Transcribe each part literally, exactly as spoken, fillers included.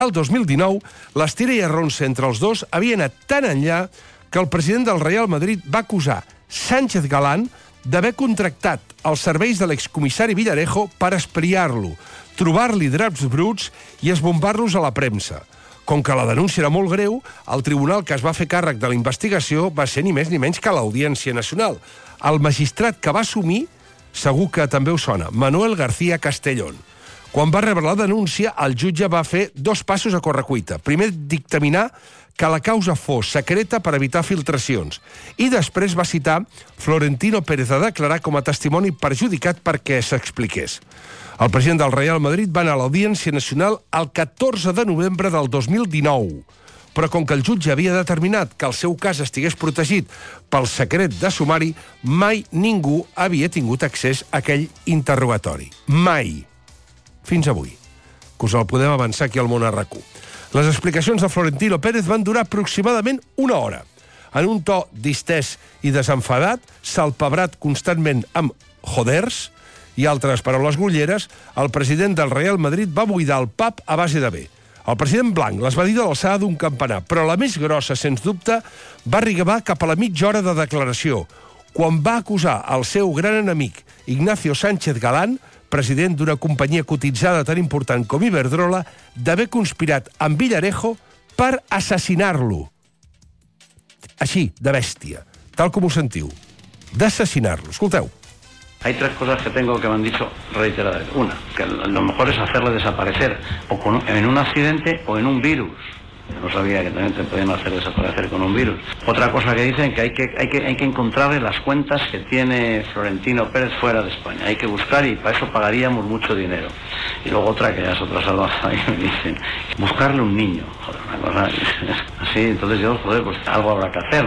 El dos mil dinou, l'estira i arronsa entre els dos havia anat tan enllà que el president del Real Madrid va acusar Sánchez Galán d'haver contractat els serveis de l'excomissari Villarejo per espiar-lo, trobar-li draps bruts i esbombar-los a la premsa. Com que la denúncia era molt greu, el tribunal que es va fer càrrec de la investigació va ser ni més ni menys que l'Audiència Nacional. El magistrat que va assumir, segur que també us sona, Manuel García Castellón. Quan va rebre la denúncia, el jutge va fer dos passos a correcuita. Primer, dictaminar que la causa fos secreta per evitar filtracions. I després va citar Florentino Pérez a declarar com a testimoni perjudicat perquè s'expliqués. El president del Real Madrid va anar a l'Audiència Nacional el catorze de novembre del dos mil dinou. Però com que el jutge havia determinat que el seu cas estigués protegit pel secret de sumari, mai ningú havia tingut accés a aquell interrogatori. Mai. Fins avui, que us el podem avançar aquí al Món a RAC1. Les explicacions de Florentino Pérez van durar aproximadament una hora. En un to distès i desenfadat, salpebrat constantment amb joders i altres paraules grolleres, el president del Real Madrid va buidar el pub a base de bé. El president blanc les va dir de l'alçada d'un campanar, però la més grossa, sens dubte, va arribar cap a la mitja hora de declaració, quan va acusar el seu gran enemic, Ignacio Sánchez Galán, president d'una companyia cotitzada tan important com Iberdrola, d'haver conspirat amb Villarejo per assassinar-lo. Així, de bèstia, tal com ho sentiu. D'assassinar-lo. Escolteu. Hay tres cosas que tengo que me han dicho reiteradas. Una, que lo mejor es hacerle desaparecer o con, en un accidente o en un virus. No sabía que también te podían hacer desaparecer con un virus. Otra cosa que dicen que hay que, hay que, hay que encontrarle las cuentas que tiene Florentino Pérez fuera de España. Hay que buscar y para eso pagaríamos mucho dinero. Y luego otra que ya es otra salvaje, me dicen, buscarle un niño. Joder, una cosa así, entonces yo, joder, pues algo habrá que hacer.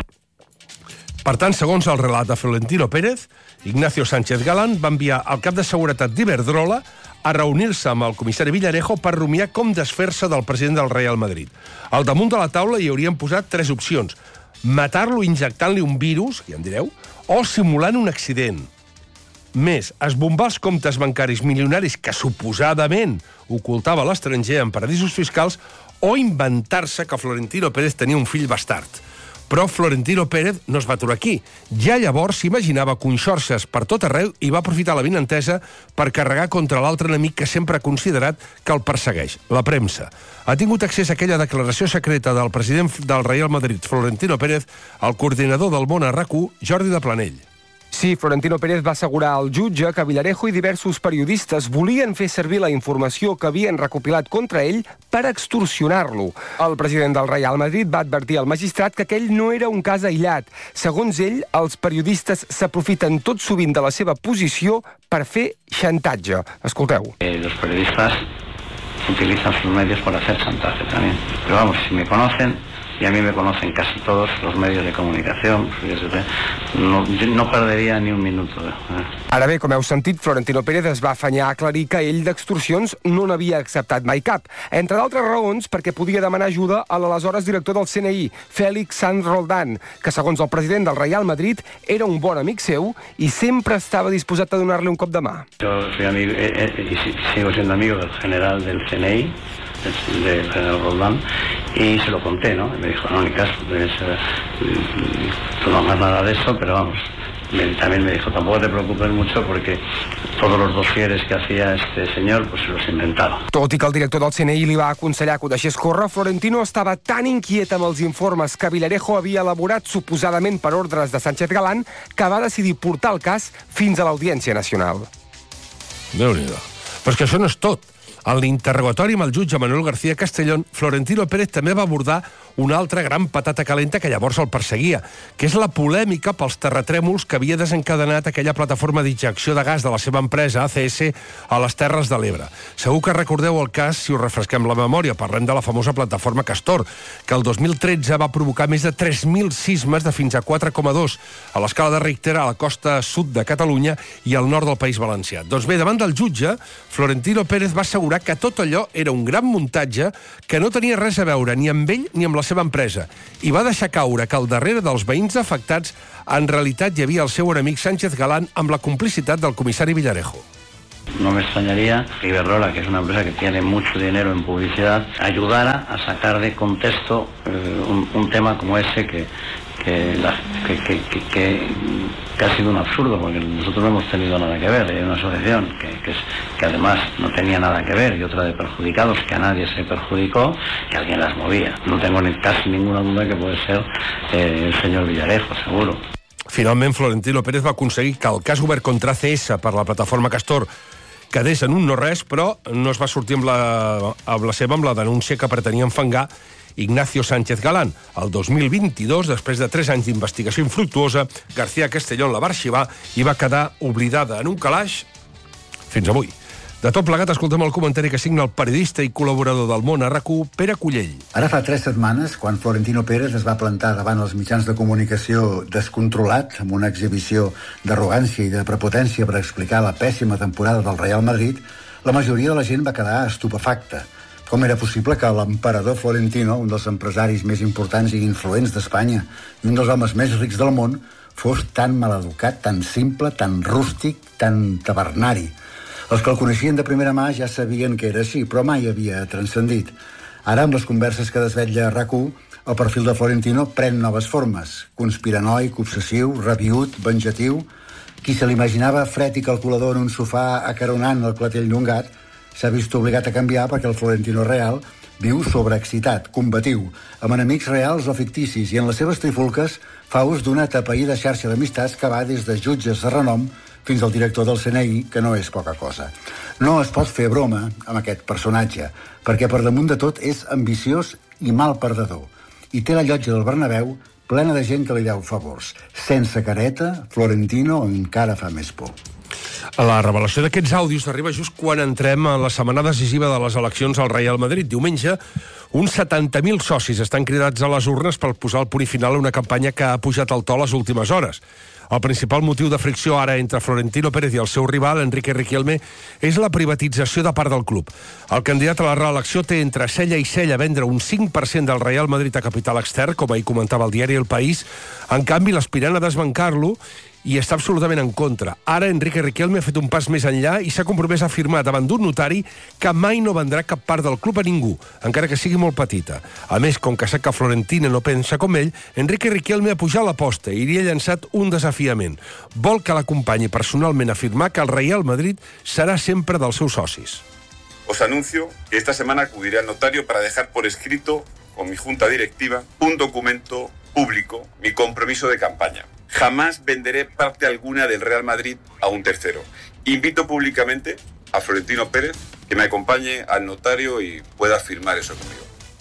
Per tant, segons el relat de Florentino Pérez, Ignacio Sánchez Galán va enviar el cap de seguretat d'Iberdrola a reunir-se amb el comissari Villarejo per rumiar com desfer-se del president del Real Madrid. Al damunt de la taula hi haurien posat tres opcions. Matar-lo injectant-li un virus, ja em direu, o simulant un accident. Més, esbombar els comptes bancaris milionaris que suposadament ocultava l'estranger en paradisos fiscals o inventar-se que Florentino Pérez tenia un fill bastard. Però Florentino Pérez no es va aturar aquí. Ja llavors s'imaginava conxorxes per tot arreu i va aprofitar la benentesa per carregar contra l'altre enemic que sempre ha considerat que el persegueix, la premsa. Ha tingut accés a aquella declaració secreta del president del Real Madrid, Florentino Pérez, al coordinador del Món a RAC1, Jordi de Planell. Sí, Florentino Pérez va assegurar al jutge que Villarejo i diversos periodistes volien fer servir la informació que havien recopilat contra ell per extorsionar-lo. El president del Real Madrid va advertir al magistrat que aquell no era un cas aïllat. Segons ell, els periodistes s'aprofiten tot sovint de la seva posició per fer xantatge. Escolteu. Eh, los periodistas utilizan sus medios para hacer chantaje también. Pero vamos, si me conocen, y a mí me conocen casi todos los medios de comunicación, no, no perderia ni un minuto. Ara bé, com heu sentit, Florentino Pérez es va afanyar a aclarir que ell d'extorsions no n'havia acceptat mai cap. Entre d'altres raons, perquè podia demanar ajuda a l'aleshores director del C N I, Félix Sanz Roldán, que segons el president del Real Madrid era un bon amic seu i sempre estava disposat a donar-li un cop de mà. Yo soy amigo, eh, eh, y sigo siendo amigo del general del C N I, del general Roldán, y se lo conté, ¿no? Y me dijo, no, ni caso, es, eh, tú no hagas nada de eso, pero vamos. También me dijo, tampoco te preocupes mucho porque todos los dosieres que hacía este señor, pues se los inventaba. Tot i que el director del C N I li va aconsellar que ho deixés córrer, Florentino estava tan inquiet amb els informes que Villarejo havia elaborat suposadament per ordres de Sánchez Galán que va decidir portar el cas fins a l'Audiència Nacional. Déu-n'hi-do. Però és que això no és tot. En l'interrogatori amb el jutge Manuel García Castellón, Florentino Pérez també va abordar una altra gran patata calenta que llavors el perseguia, que és la polèmica pels terratrèmols que havia desencadenat aquella plataforma d'injecció de gas de la seva empresa, A C S, a les Terres de l'Ebre. Segur que recordeu el cas si us refresquem la memòria. Parlem de la famosa plataforma Castor, que el dos mil tretze va provocar més de tres mil sismes de fins a quatre coma dos a l'escala de Richter a la costa sud de Catalunya i al nord del País Valencià. Doncs bé, davant del jutge, Florentino Pérez va assegurar que tot allò era un gran muntatge que no tenia res a veure ni amb ell ni amb la seva empresa i va deixar caure que al darrere dels veïns afectats en realitat hi havia el seu enemic Sánchez Galán amb la complicitat del comissari Villarejo. No me extrañaría que Iberdrola, que es una empresa que tiene mucho dinero en publicidad, ayudara a sacar de contexto eh, un, un tema como ese que, que, la, que, que, que, que, que ha sido un absurdo, porque nosotros no hemos tenido nada que ver. Hay una asociación que, que, es, que además no tenía nada que ver, y otra de perjudicados, que a nadie se perjudicó, que alguien las movía. No tengo ni, casi ninguna duda que puede ser eh, el señor Villarejo, seguro. Finalment, Florentino Pérez va aconseguir que el cas obert contra C S per la plataforma Castor quedés en un no-res, però no es va sortir amb la, amb la seva amb la denúncia que pretenia enfangar Ignacio Sánchez Galán. El dos mil vint-i-dos, després de tres anys d'investigació infructuosa, García Castellón la va arxivar i va quedar oblidada en un calaix fins avui. De tot plegat, escoltem el comentari que signa el periodista i col·laborador del Món a RAC1, Pere Cullell. Ara fa tres setmanes, quan Florentino Pérez es va plantar davant els mitjans de comunicació descontrolat, amb una exhibició d'arrogància i de prepotència per explicar la pèssima temporada del Real Madrid, la majoria de la gent va quedar estupefacta. Com era possible que l'emperador Florentino, un dels empresaris més importants i influents d'Espanya i un dels homes més rics del món, fos tan maleducat, tan simple, tan rústic, tan tabernari? Els que el coneixien de primera mà ja sabien que era així, però mai havia transcendit. Ara, amb les converses que desvetlla RAC1, el perfil de Florentino pren noves formes. Conspiranoic, obsessiu, rabiüt, venjatiu. Qui se l'imaginava fred i calculador en un sofà acaronant el clatell d'un gat s'ha vist obligat a canviar perquè el Florentino real viu sobreexcitat, combatiu, amb enemics reals o ficticis, i en les seves trifulques fa ús d'una atapeïda xarxa d'amistats que va des de jutges de renom fins al director del C N I, que no és poca cosa. No es pot fer broma amb aquest personatge, perquè per damunt de tot és ambiciós i mal perdedor, i té la llotja del Bernabéu plena de gent que li deu favors. Sense careta, Florentino encara fa més por. La revelació d'aquests àudios arriba just quan entrem a la setmana decisiva de les eleccions al Real Madrid. Diumenge, uns setanta mil socis estan cridats a les urnes per posar el punt final a una campanya que ha pujat al to les últimes hores. El principal motiu de fricció ara entre Florentino Pérez i el seu rival, Enrique Riquelme, és la privatització de part del club. El candidat a la reelecció té entre cella i cella vendre un cinc per cent del Real Madrid a capital extern, com ahir comentava el diari El País. En canvi, l'aspirant a desbancar-lo i està absolutament en contra. Ara Enrique Riquelme ha fet un pas més enllà i s'ha compromès a afirmar davant d'un notari que mai no vendrà cap part del club a ningú, encara que sigui molt petita. A més, com que sap que Florentino no pensa com ell, Enrique Riquelme ha pujat l'aposta i li ha llançat un desafiament. Vol que l'acompanyi personalment a afirmar que el Real Madrid serà sempre dels seus socis. Os anuncio que esta semana acudiré al notario para dejar por escrito con mi junta directiva un documento público, mi compromiso de campaña. Jamás venderé parte alguna del Real Madrid a un tercero. Invito públicamente a Florentino Pérez que me acompañe al notario y pueda firmar eso conmigo.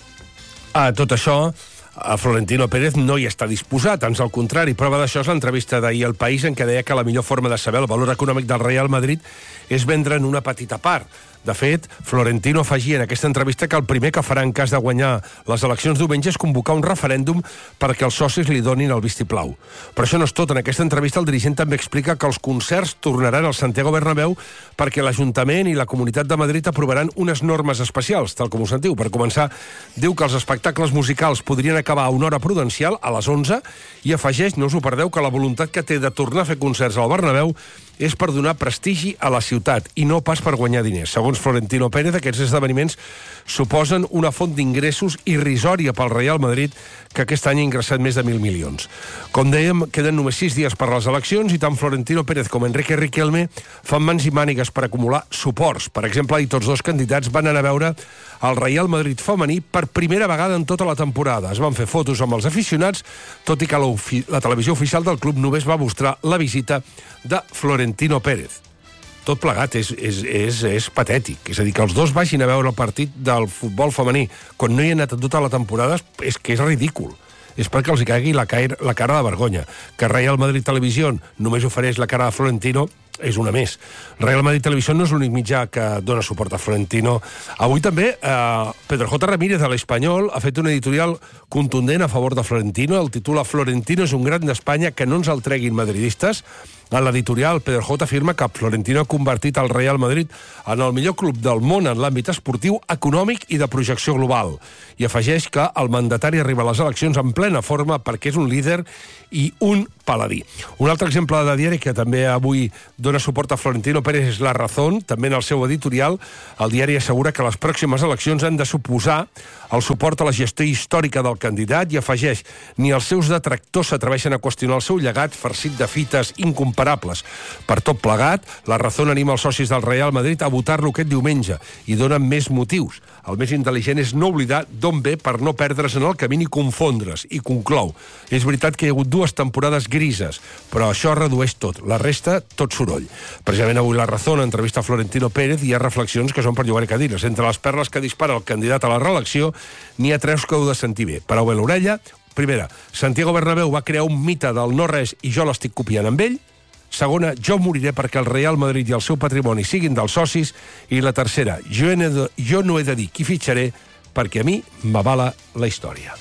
A tot això, a Florentino Pérez no hi està disposat, ans al contrari. Prova d'això és l'entrevista d'ahir al País, en què deia que la millor forma de saber el valor econòmic del Real Madrid és vendre en una petita part. De fet, Florentino afegia en aquesta entrevista que el primer que farà en cas de guanyar les eleccions diumenge és convocar un referèndum perquè els socis li donin el vistiplau. Però això no és tot. En aquesta entrevista el dirigent també explica que els concerts tornaran al Santiago Bernabéu perquè l'Ajuntament i la Comunitat de Madrid aprovaran unes normes especials, tal com ho sentiu. Per començar, diu que els espectacles musicals podrien acabar a una hora prudencial, a les onze, i afegeix, no us ho perdeu, que la voluntat que té de tornar a fer concerts al Bernabéu és per donar prestigi a la ciutat i no pas per guanyar diners. Segons Florentino Pérez, aquests esdeveniments suposen una font d'ingressos irrisòria pel Real Madrid, que aquest any ha ingressat més de mil milions. Com dèiem, queden només sis dies per les eleccions i tant Florentino Pérez com Enrique Riquelme fan mans i mànigues per acumular suports. Per exemple, i tots dos candidats van anar a veure el Real Madrid femení per primera vegada en tota la temporada. Es van fer fotos amb els aficionats, tot i que la, la televisió oficial del club només va mostrar la visita de Florentino Pérez. Tot plegat és, és, és, és patètic. És a dir, que els dos vagin a veure el partit del futbol femení quan no hi ha anat tota la temporada és que és ridícul. És perquè els hi caigui la, cair, la cara de vergonya. Que Real Madrid Televisió només ofereix la cara de Florentino és una més. Real Madrid Televisió no és l'únic mitjà que dona suport a Florentino. Avui també, eh, Pedro J. Ramírez, de l'Espanyol, ha fet un editorial contundent a favor de Florentino. El titula Florentino és un gran d'Espanya, que no ens el treguin madridistes. En l'editorial, Pedro J. afirma que Florentino ha convertit el Real Madrid en el millor club del món en l'àmbit esportiu, econòmic i de projecció global. I afegeix que el mandatari arriba a les eleccions en plena forma perquè és un líder i un paladí. Un altre exemple de diari que també avui dona suport a Florentino Pérez és La Razón. També en el seu editorial, el diari assegura que les pròximes eleccions han de suposar el suport a la gestió històrica del candidat i afegeix: ni els seus detractors s'atreveixen a qüestionar el seu llegat farcit de fites incomparables. Per tot plegat, La Razón anima els socis del Real Madrid a votar-lo aquest diumenge i donen més motius. El més intel·ligent és no oblidar d'on ve per no perdre's en el camí ni confondre's. I conclou: és veritat que hi ha hagut dues temporades grises, però això redueix tot. La resta, tot soroll. Precisament avui La Razón entrevista a Florentino Pérez i hi ha reflexions que són per llogar cadires. Entre les perles que dispara el candidat a la reelecció, n'hi ha tres que heu de sentir bé. Parau bé l'orella. Primera, Santiago Bernabéu va crear un mite del no-res i jo l'estic copiant amb ell. Segona, jo moriré perquè el Real Madrid i el seu patrimoni siguin dels socis. I la tercera, jo, he de, jo no he de dir qui fitxaré perquè a mi m'avala la història.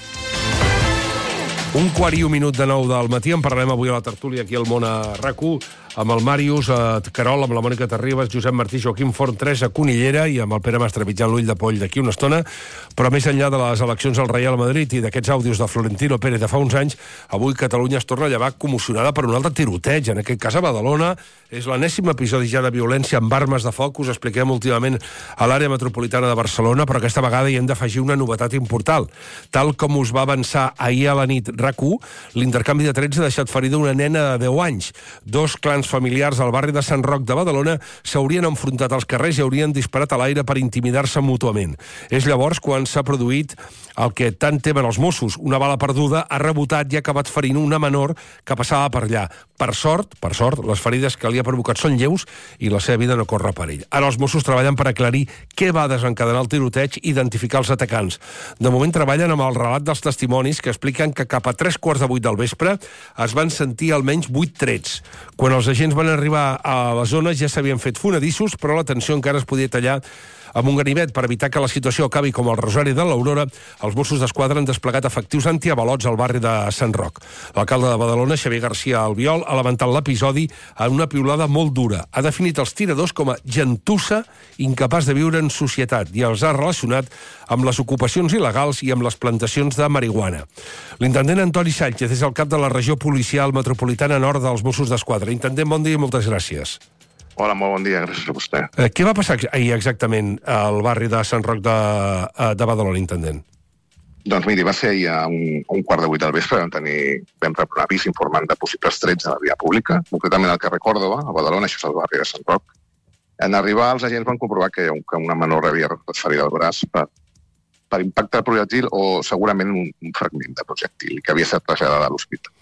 Un quart i un minut de nou del matí. En parlarem avui a la tertúlia aquí al Món a RAC1 amb el Màrius, a Carol, amb la Mònica Terribas, Josep Martí, Joaquim Forn, Teresa Cunillera i amb el Pere Mas trepitjant l'ull de poll d'aquí una estona. Però més enllà de les eleccions al Real Madrid i d'aquests àudios de Florentino Pérez de fa uns anys, avui Catalunya es torna a llevar commocionada per un altre tiroteig, en aquest cas a Badalona. És l'enèsim episodi ja de violència amb armes de foc. Us expliquem últimament a l'àrea metropolitana de Barcelona, però aquesta vegada hi hem d'afegir una novetat important. Tal com us va avançar ahir a la nit RAC1, l'intercanvi de trets ha deixat ferida una nena de deu anys. Dos clans familiars al barri de Sant Roc de Badalona s'haurien enfrontat als carrers i haurien disparat a l'aire per intimidar-se mútuament. És llavors quan s'ha produït el que tant temen els Mossos. Una bala perduda ha rebotat i ha acabat ferint una menor que passava per allà. Per sort, per sort, les ferides que li ha provocat són lleus i la seva vida no corre perill. Ara els Mossos treballen per aclarir què va desencadenar el tiroteig i identificar els atacants. De moment treballen amb el relat dels testimonis que expliquen que cap a tres quarts de vuit del vespre es van sentir almenys vuit trets. Quan els agents van arribar a la zona ja s'havien fet fonedissos, però la tensió encara es podia tallar amb un ganivet. Per evitar que la situació acabi com el Rosari de l'Aurora, els Mossos d'Esquadra han desplegat efectius antiavalots al barri de Sant Roc. L'alcalde de Badalona, Xavier García Albiol, ha lamentat l'episodi en una piulada molt dura. Ha definit els tiradors com a gentussa incapaç de viure en societat i els ha relacionat amb les ocupacions il·legals i amb les plantacions de marihuana. L'intendent Antoni Sánchez és el cap de la regió policial metropolitana nord dels Mossos d'Esquadra. Intendent, bon dia i moltes gràcies. Hola, molt bon dia, gràcies a vostè. Eh, què va passar ahir exactament al barri de Sant Roc de, de Badalona, intendent? Doncs miri, va ser ahir a un, un quart de vuit del vespre, vam tenir, vam rebre un avís informant de possibles trets a la via pública, concretament al carrer Còrdova, a Badalona, això és el barri de Sant Roc. En arribar, els agents van comprovar que, que una menor havia ferida el braç per, per impacte de projectil o segurament un, un fragment de projectil que havia estat traslladada a l'hospital.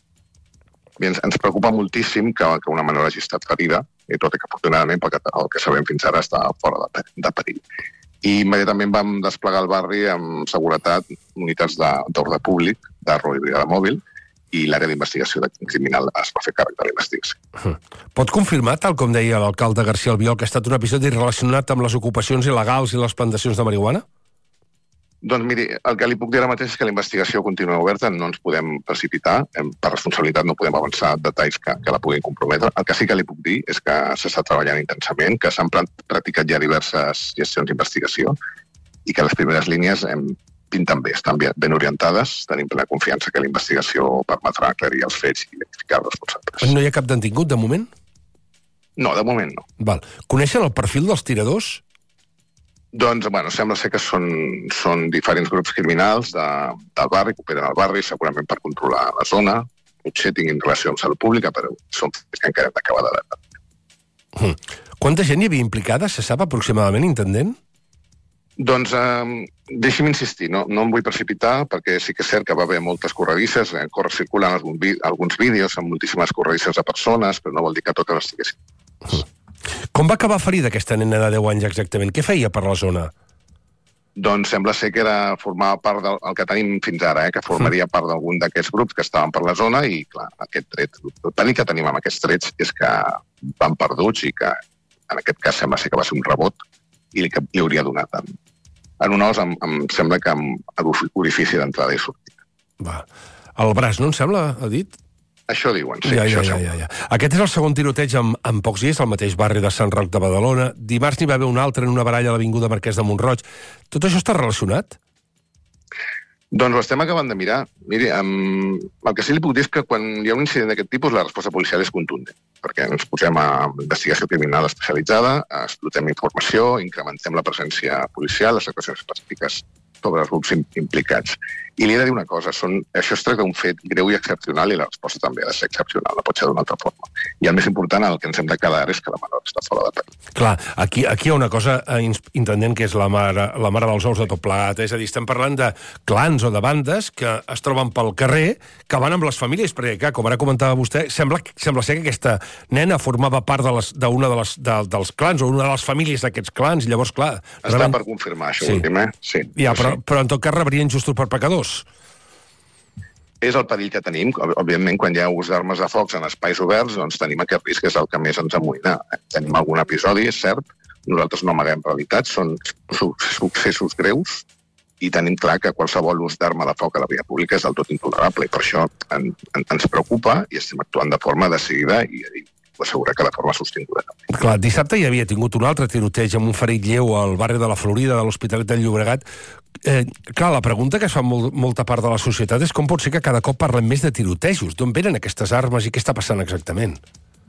Bé, ens, ens preocupa moltíssim que, que una menor hagi estat ferida, i tot i que afortunadament pel que, el que sabem fins ara està fora de, de perill. I immediatament vam desplegar el barri amb seguretat, unitats d'ordre públic, d'Arro i Brigada Mòbil, i l'àrea d'investigació criminal es va fer càrrec de la investigació. Pot confirmar, tal com deia l'alcalde García Albiol, que ha estat un episodi relacionat amb les ocupacions il·legals i les plantacions de marihuana? Doncs miri, el que li puc dir ara mateix és que la investigació continua oberta, no ens podem precipitar, per responsabilitat no podem avançar detalls que, que la puguin comprometre. El que sí que li puc dir és que s'està treballant intensament, que s'han practicat ja diverses gestions d'investigació i que les primeres línies hem, pinten bé, estan ben orientades, tenim plena confiança que la investigació permetrà aclarir els fets i identificar els responsables. No hi ha cap detingut, de moment? No, de moment no. Val. Coneixen el perfil dels tiradors? Doncs, bueno, sembla ser que són, són diferents grups criminals de, del barri, que operen al barri, segurament per controlar la zona, potser tinguin relació amb salut pública, però són fets que encara hem d'acabar de veure. Hmm. Quanta gent hi havia implicada, se sap aproximadament, intendent? Doncs, eh, deixi'm insistir, no, no em vull precipitar, perquè sí que és cert que va haver moltes corredisses, eh, circulen alguns, alguns vídeos amb moltíssimes corredisses de persones, però no vol dir que totes les estiguessin. Hmm. Com va acabar ferida aquesta nena de deu anys exactament? Què feia per la zona? Doncs sembla ser que era, formava part del el que tenim fins ara, eh, que formaria part d'algun d'aquests grups que estaven per la zona i, clar, aquest tret, el pànic que tenim amb aquests trets és que van perduts i que, en aquest cas, sembla ser que va ser un rebot i que li hauria donat en, en un os, em, em sembla que amb orifici d'entrada i sortida. Va. El braç, no em sembla, ha dit? Això diuen, sí. Ja, ja, això ja, ja, ja. Aquest és el segon tiroteig en, en pocs dies al mateix barri de Sant Roc de Badalona. Dimarts n'hi va haver un altre en una baralla a l'avinguda Marquès de Montroig. Tot això està relacionat? Doncs ho estem acabant de mirar. Miri, um, el que sí li puc dir és que quan hi ha un incident d'aquest tipus la resposta policial és contundent, perquè ens posem a investigació criminal especialitzada, explotem informació, incrementem la presència policial, les actuacions específiques sobre els grups implicats. I li he de dir una cosa, són, això es tracta d'un fet greu i excepcional i la resposta també ha de ser excepcional, no pot ser d'una altra forma. I el més important, el que ens hem de quedar és que la menor està fora de perill. Clar, aquí, aquí hi ha una cosa eh, intendent que és la mare, la mare dels ous de tot plegat, és a dir, estem parlant de clans o de bandes que es troben pel carrer, que van amb les famílies, perquè, clar, com ara comentava vostè, sembla, sembla ser que aquesta nena formava part d'una de, de, les, de dels clans o una de les famílies d'aquests clans, llavors, clar... Està reben... per confirmar, això sí. Últim, eh? Sí. Ja, però, però en tot cas rebrien justos per pecadors. És el perill que tenim. Òbviament, quan hi ha ús d'armes de foc en espais oberts, doncs tenim aquest risc, que és el que més ens amoïna. Tenim algun episodi, és cert, nosaltres no amaguem realitats, són successos greus, i tenim clar que qualsevol ús d'arma de foc a la via pública és del tot intolerable, i per això en, en, ens preocupa i estem actuant de forma decidida i, i assegurar que de forma sostinguda. Clar, dissabte hi havia tingut un altre tiroteig amb un ferit lleu al barri de la Florida, de l'Hospitalet del Llobregat. Eh, clar, la pregunta que es fa molt, molta part de la societat és com pot ser que cada cop parlem més de tirotejos? D'on venen aquestes armes i què està passant exactament?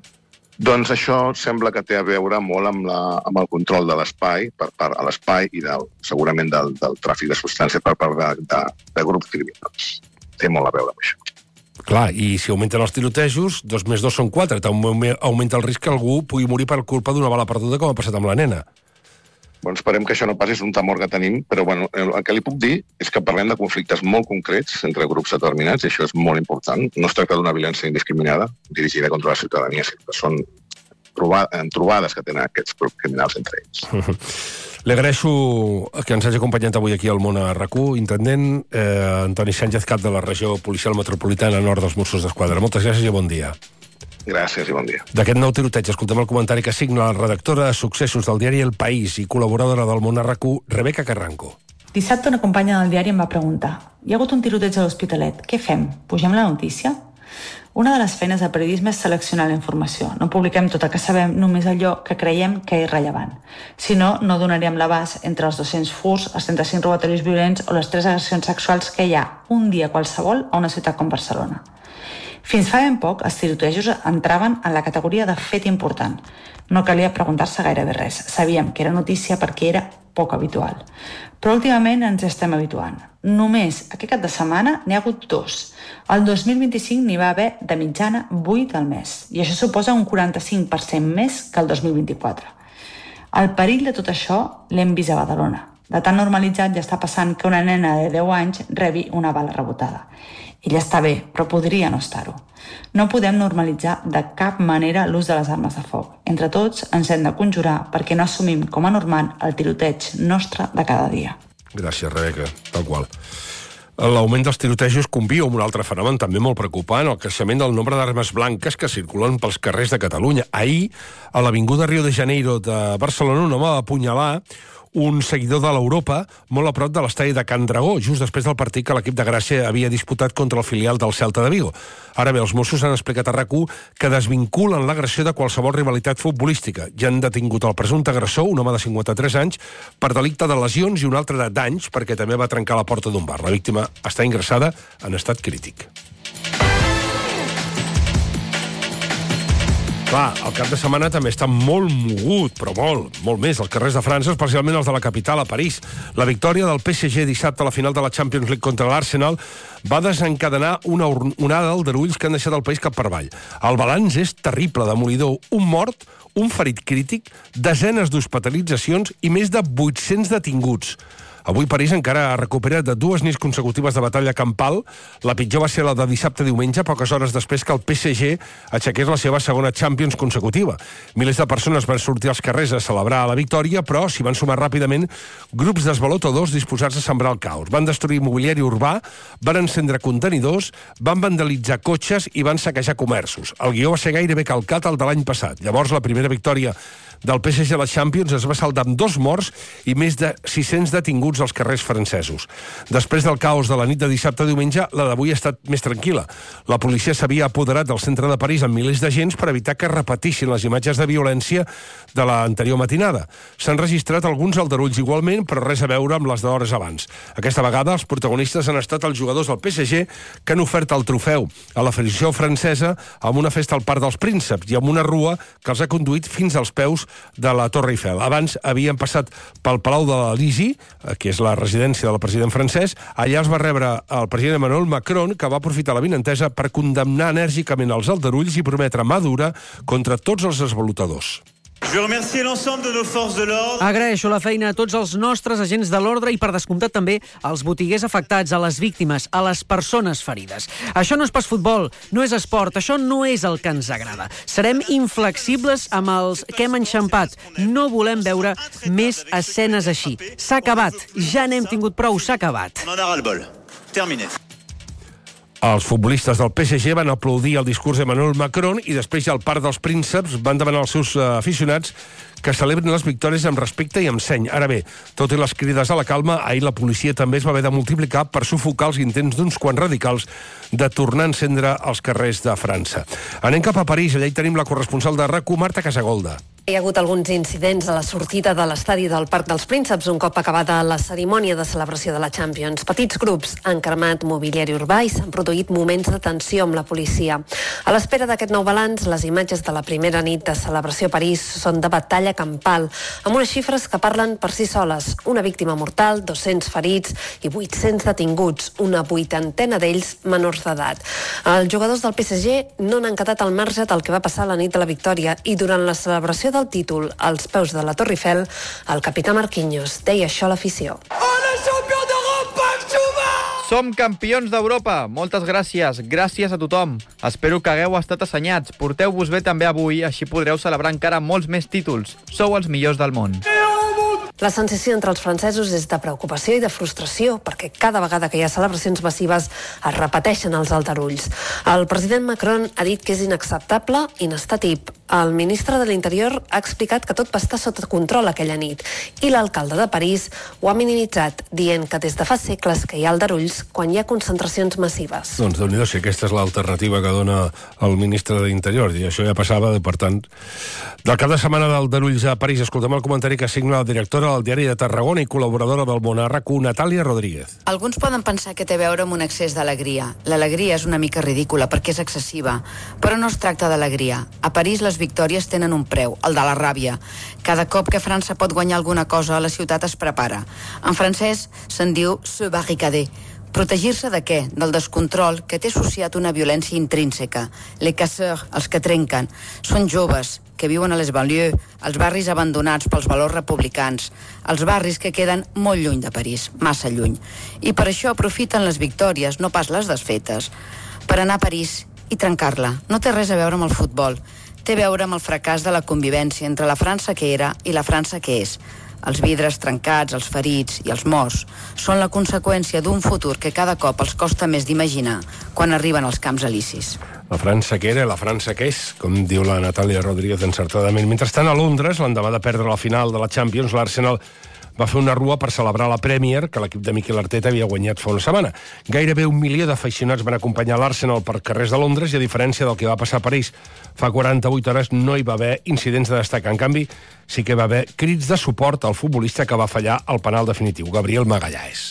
Doncs això sembla que té a veure molt amb, la, amb el control de l'espai, per part a l'espai i del, segurament del, del tràfic de substància per part de, de, de grups criminals. Té molt a veure amb això. Clar, i si augmenten els tirotejos, dos més dos són quatre. Augmenta el risc que algú pugui morir per culpa d'una bala perduda, com ha passat amb la nena. Bueno, esperem que això no passi, és un temor que tenim, però bueno, el que li puc dir és que parlem de conflictes molt concrets entre grups determinats, i això és molt important. No es tracta d'una violència indiscriminada dirigida contra la ciutadania, sinó que són trobades que tenen aquests grups criminals entre ells. Li agraeixo que ens hagi acompanyat avui aquí al Món a RAC1, intendent eh, Antoni Sánchez, cap de la regió policial metropolitana nord dels Mossos d'Esquadra. Moltes gràcies i bon dia. Gràcies i bon dia. D'aquest nou tiroteig escoltem el comentari que signa la redactora de successos del diari El País i col·laboradora del Món a RAC1, Rebeca Carranco. Dissabte una companya del diari em va preguntar: hi ha hagut un tiroteig a l'Hospitalet, què fem? Pugem la notícia? Una de les feines del periodisme és seleccionar la informació. No publiquem tot el que sabem, només allò que creiem que és rellevant. Si no, no donaríem l'abast entre els dos-cents furts, els trenta-cinc robatoris violents o les tres agressions sexuals que hi ha un dia qualsevol a una ciutat com Barcelona. Fins fa ben poc, els tirotejos entraven en la categoria de fet important. No calia preguntar-se gairebé res. Sabíem que era notícia perquè era poc habitual. Però últimament ens estem habituant. Només aquest cap de setmana n'hi ha hagut dos. El dos mil vint-i-cinc n'hi va haver de mitjana vuit al mes, i això suposa un quaranta-cinc per cent més que el dos mil vint-i-quatre. El perill de tot això l'hem vist a Badalona. De tan normalitzat ja està passant que una nena de deu anys rebi una bala rebotada. Ella està bé, però podria no estar-ho. No podem normalitzar de cap manera l'ús de les armes de foc. Entre tots ens hem de conjurar perquè no assumim com a normal el tiroteig nostre de cada dia. Gràcies, Rebeca, tal qual. L'augment dels tirotejos conviu amb un altre fenomen també molt preocupant, el creixement del nombre d'armes blanques que circulen pels carrers de Catalunya. Ahir, a l'avinguda Rio de Janeiro de Barcelona, un home va apunyalar un seguidor de l'Europa molt a prop de l'estadi de Can Dragó, just després del partit que l'equip de Gràcia havia disputat contra el filial del Celta de Vigo. Ara bé, els Mossos han explicat a RAC1 que desvinculen l'agressió de qualsevol rivalitat futbolística. Ja han detingut el presumpte agressor, un home de cinquanta-tres anys, per delicte de lesions i un altre de danys, perquè també va trencar la porta d'un bar. La víctima està ingressada en estat crític. Clar, el cap de setmana també està molt mogut, però molt, molt més, als carrers de França, especialment els de la capital, a París. La victòria del P S G dissabte a la final de la Champions League contra l'Arsenal va desencadenar una onada d'aldarulls que han deixat el país cap per avall. El balanç és terrible, demolidor. Un mort, un ferit crític, desenes d'hospitalitzacions i més de vuit-cents detinguts. Avui París encara recupera de dues nits consecutives de batalla campal. La pitjor va ser la de dissabte-diumenge, poques hores després que el P S G aixequés la seva segona Champions consecutiva. Milers de persones van sortir als carrers a celebrar la victòria, però s'hi van sumar ràpidament grups d'esvalotadors disposats a sembrar el caos. Van destruir mobiliari urbà, van encendre contenidors, van vandalitzar cotxes i van saquejar comerços. El guió va ser gairebé calcat al de l'any passat. Llavors, la primera victòria del P S G a la Champions es va saldar amb dos morts i més de sis-cents detinguts als carrers francesos. Després del caos de la nit de dissabte a diumenge, la d'avui ha estat més tranquil·la. La policia s'havia apoderat del centre de París amb milers d'agents per evitar que repetissin les imatges de violència de l'anterior matinada. S'han registrat alguns aldarulls igualment, però res a veure amb les d'hores abans. Aquesta vegada els protagonistes han estat els jugadors del P S G que han ofert el trofeu a la Federació Francesa amb una festa al Parc dels Prínceps i amb una rua que els ha conduït fins als peus de la Torre Eiffel. Abans havien passat pel Palau de l'Elisi, que és la residència del president francès. Allà els va rebre el president Emmanuel Macron, que va aprofitar l'avinentesa per condemnar enèrgicament els aldarulls i prometre mà dura contra tots els esvalotadors. Agraeixo la feina a tots els nostres agents de l'ordre i, per descomptat, també als botiguers afectats, a les víctimes, a les persones ferides. Això no és pas futbol, no és esport, això no és el que ens agrada. Serem inflexibles amb els que hem enxampat. No volem veure més escenes així. S'ha acabat, ja n'hem tingut prou, s'ha acabat. Terminé. Els futbolistes del P S G van aplaudir el discurs d'Emmanuel Macron i després ja al Parc dels Prínceps van demanar als seus aficionats que celebrin les victòries amb respecte i amb seny. Ara bé, tot i les crides a la calma, ahir la policia també es va haver de multiplicar per sufocar els intents d'uns quants radicals de tornar a encendre els carrers de França. Anem cap a París, allà hi tenim la corresponsal de R A C U, Marta Casagolda. Hi ha hagut alguns incidents a la sortida de l'estadi del Parc dels Prínceps un cop acabada la cerimònia de celebració de la Champions. Petits grups han cremat mobiliari urbà i s'han produït moments de tensió amb la policia. A l'espera d'aquest nou balanç, les imatges de la primera nit de celebració a París són de batalla campal, amb unes xifres que parlen per si soles. Una víctima mortal, dos-cents ferits i vuit-cents detinguts, una vuitantena d'ells menors d'edat. Els jugadors del P S G no n'han quedat al marge del que va passar la nit de la victòria i durant la celebració del títol als peus de la Torre Eiffel, el capità Marquinhos deia això a l'afició. Som campions d'Europa! Moltes gràcies, gràcies a tothom. Espero que hagueu estat assenyats. Porteu-vos bé també avui, així podreu celebrar encara molts més títols. Sou els millors del món. La sensació entre els francesos és de preocupació i de frustració, perquè cada vegada que hi ha celebracions massives es repeteixen els aldarulls. El president Macron ha dit que és inacceptable i n'està tip. El ministre de l'Interior ha explicat que tot va estar sota control aquella nit i l'alcalde de París ho ha minimitzat, dient que des de fa segles que hi ha aldarulls quan hi ha concentracions massives. Doncs déu-n'hi-do, si aquesta és l'alternativa que dona el ministre de l'Interior, i això ja passava, per tant... Del cap de setmana d'aldarulls a París, escoltem el comentari que signa la directora del Diari de Tarragona i col·laboradora del Món R A C U, Natàlia Rodríguez. Alguns poden pensar que té a veure amb un excés d'alegria. L'alegria és una mica ridícula perquè és excessiva, però no es tracta d'alegria. A París les victòries tenen un preu, el de la ràbia. Cada cop que França pot guanyar alguna cosa, la ciutat es prepara. En francès se'n diu se barricader. Protegir-se de què? Del descontrol que té associat una violència intrínseca. Les casseurs, els que trenquen, són joves que viuen a les banlieues, als barris abandonats pels valors republicans, els barris que queden molt lluny de París, massa lluny. I per això aprofiten les victòries, no pas les desfetes, per anar a París i trencar-la. No té res a veure amb el futbol. Té a veure amb el fracàs de la convivència entre la França que era i la França que és. Els vidres trencats, els ferits i els morts són la conseqüència d'un futur que cada cop els costa més d'imaginar quan arriben als camps elisis. La França que era i la França que és, com diu la Natàlia Rodríguez encertadament. Mentrestant, a Londres, l'endemà de perdre la final de la Champions, l'Arsenal va fer una rua per celebrar la Premier que l'equip de Mikel Arteta havia guanyat fa una setmana. Gairebé un milió d'aficionats van acompanyar l'Arsenal per carrers de Londres i, a diferència del que va passar a París fa quaranta-vuit hores, no hi va haver incidents de destacar. En canvi, sí que va haver crits de suport al futbolista que va fallar el penal definitiu, Gabriel Magalhães.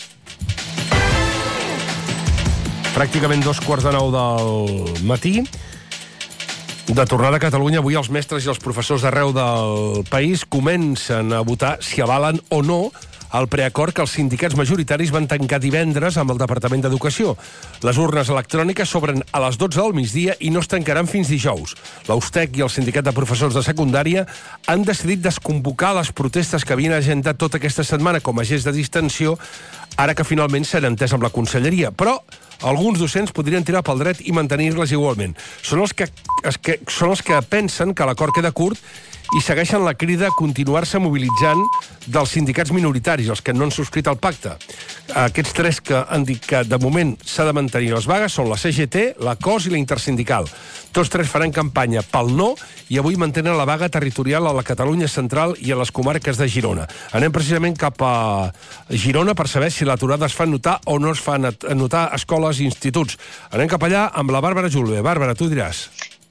Pràcticament dos quarts de nou del matí. De tornada a Catalunya, avui els mestres i els professors d'arreu del país comencen a votar si avalen o no el preacord que els sindicats majoritaris van tancar divendres amb el Departament d'Educació. Les urnes electròniques s'obren a les dotze del migdia i no es tancaran fins dijous. L'Austec i el sindicat de professors de secundària han decidit desconvocar les protestes que havien agendat tota aquesta setmana com a gest de distensió, ara que finalment s'han entès amb la conselleria. Però alguns docents podrien tirar pel dret i mantenir-les igualment. Són els que, els que, són els que pensen que l'acord queda curt i segueixen la crida a continuar-se mobilitzant dels sindicats minoritaris, els que no han subscrit el pacte. Aquests tres que han dit que de moment s'ha de mantenir les vagues són la C G T, la C O S i la Intersindical. Tots tres faran campanya pel no i avui mantenen la vaga territorial a la Catalunya central i a les comarques de Girona. Anem precisament cap a Girona per saber si l'aturada es fa notar o no es fa notar a escoles i instituts. Anem cap allà amb la Bàrbara Julve. Bàrbara, tu diràs.